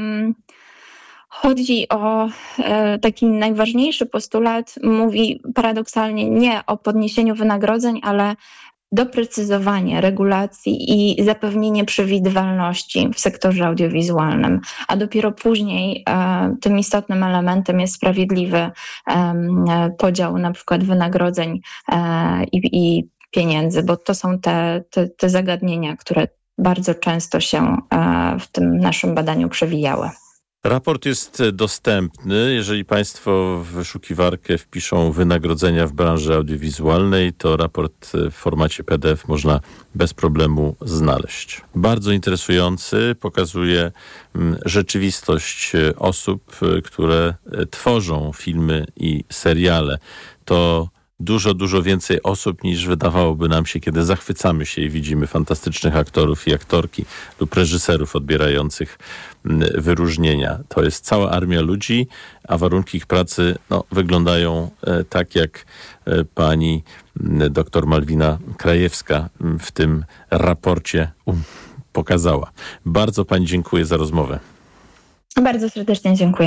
chodzi o taki najważniejszy postulat, mówi paradoksalnie nie o podniesieniu wynagrodzeń, ale doprecyzowanie regulacji i zapewnienie przewidywalności w sektorze audiowizualnym, a dopiero później tym istotnym elementem jest sprawiedliwy podział na przykład wynagrodzeń i pieniędzy, bo to są te zagadnienia, które bardzo często się w tym naszym badaniu przewijały. Raport jest dostępny. Jeżeli Państwo w wyszukiwarkę wpiszą wynagrodzenia w branży audiowizualnej, to raport w formacie PDF można bez problemu znaleźć. Bardzo interesujący, pokazuje rzeczywistość osób, które tworzą filmy i seriale. To dużo więcej osób niż wydawałoby nam się, kiedy zachwycamy się i widzimy fantastycznych aktorów i aktorki lub reżyserów odbierających wyróżnienia. To jest cała armia ludzi, a warunki ich pracy wyglądają tak, jak pani dr Malwina Krajewska w tym raporcie pokazała. Bardzo pani dziękuję za rozmowę. Bardzo serdecznie dziękuję.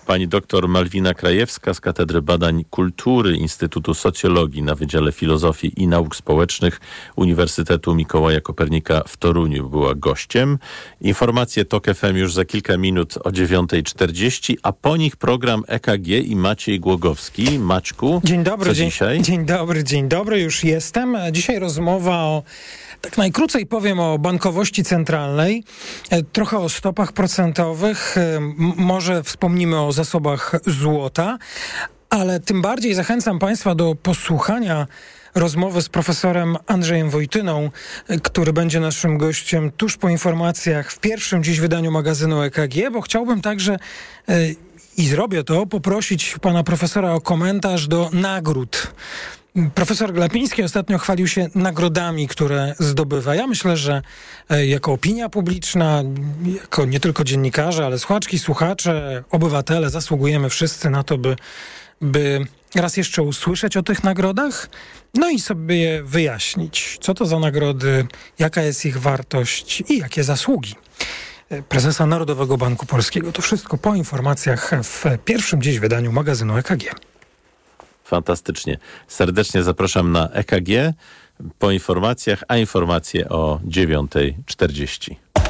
Pani doktor Malwina Krajewska z Katedry Badań Kultury Instytutu Socjologii na Wydziale Filozofii i Nauk Społecznych Uniwersytetu Mikołaja Kopernika w Toruniu była gościem. Informacje TOK FM już za kilka minut o 9:40, a po nich program EKG i Maciej Głogowski. Maćku, dzień dobry, dzisiaj? Dzień dobry, już jestem. Dzisiaj rozmowa o, tak najkrócej powiem, o bankowości centralnej, trochę o stopach procentowych, może wspomnimy o zasobach złota, ale tym bardziej zachęcam Państwa do posłuchania rozmowy z profesorem Andrzejem Wojtyną, który będzie naszym gościem tuż po informacjach w pierwszym dziś wydaniu magazynu EKG, bo chciałbym także i zrobię to, poprosić pana profesora o komentarz do nagród. Profesor Glapiński ostatnio chwalił się nagrodami, które zdobywa. Ja myślę, że jako opinia publiczna, jako nie tylko dziennikarze, ale słuchaczki, słuchacze, obywatele zasługujemy wszyscy na to, by raz jeszcze usłyszeć o tych nagrodach, no i sobie je wyjaśnić. Co to za nagrody, jaka jest ich wartość i jakie zasługi prezesa Narodowego Banku Polskiego. To wszystko po informacjach w pierwszym dziś wydaniu magazynu EKG. Fantastycznie. Serdecznie zapraszam na EKG po informacjach, a informacje o 9:40.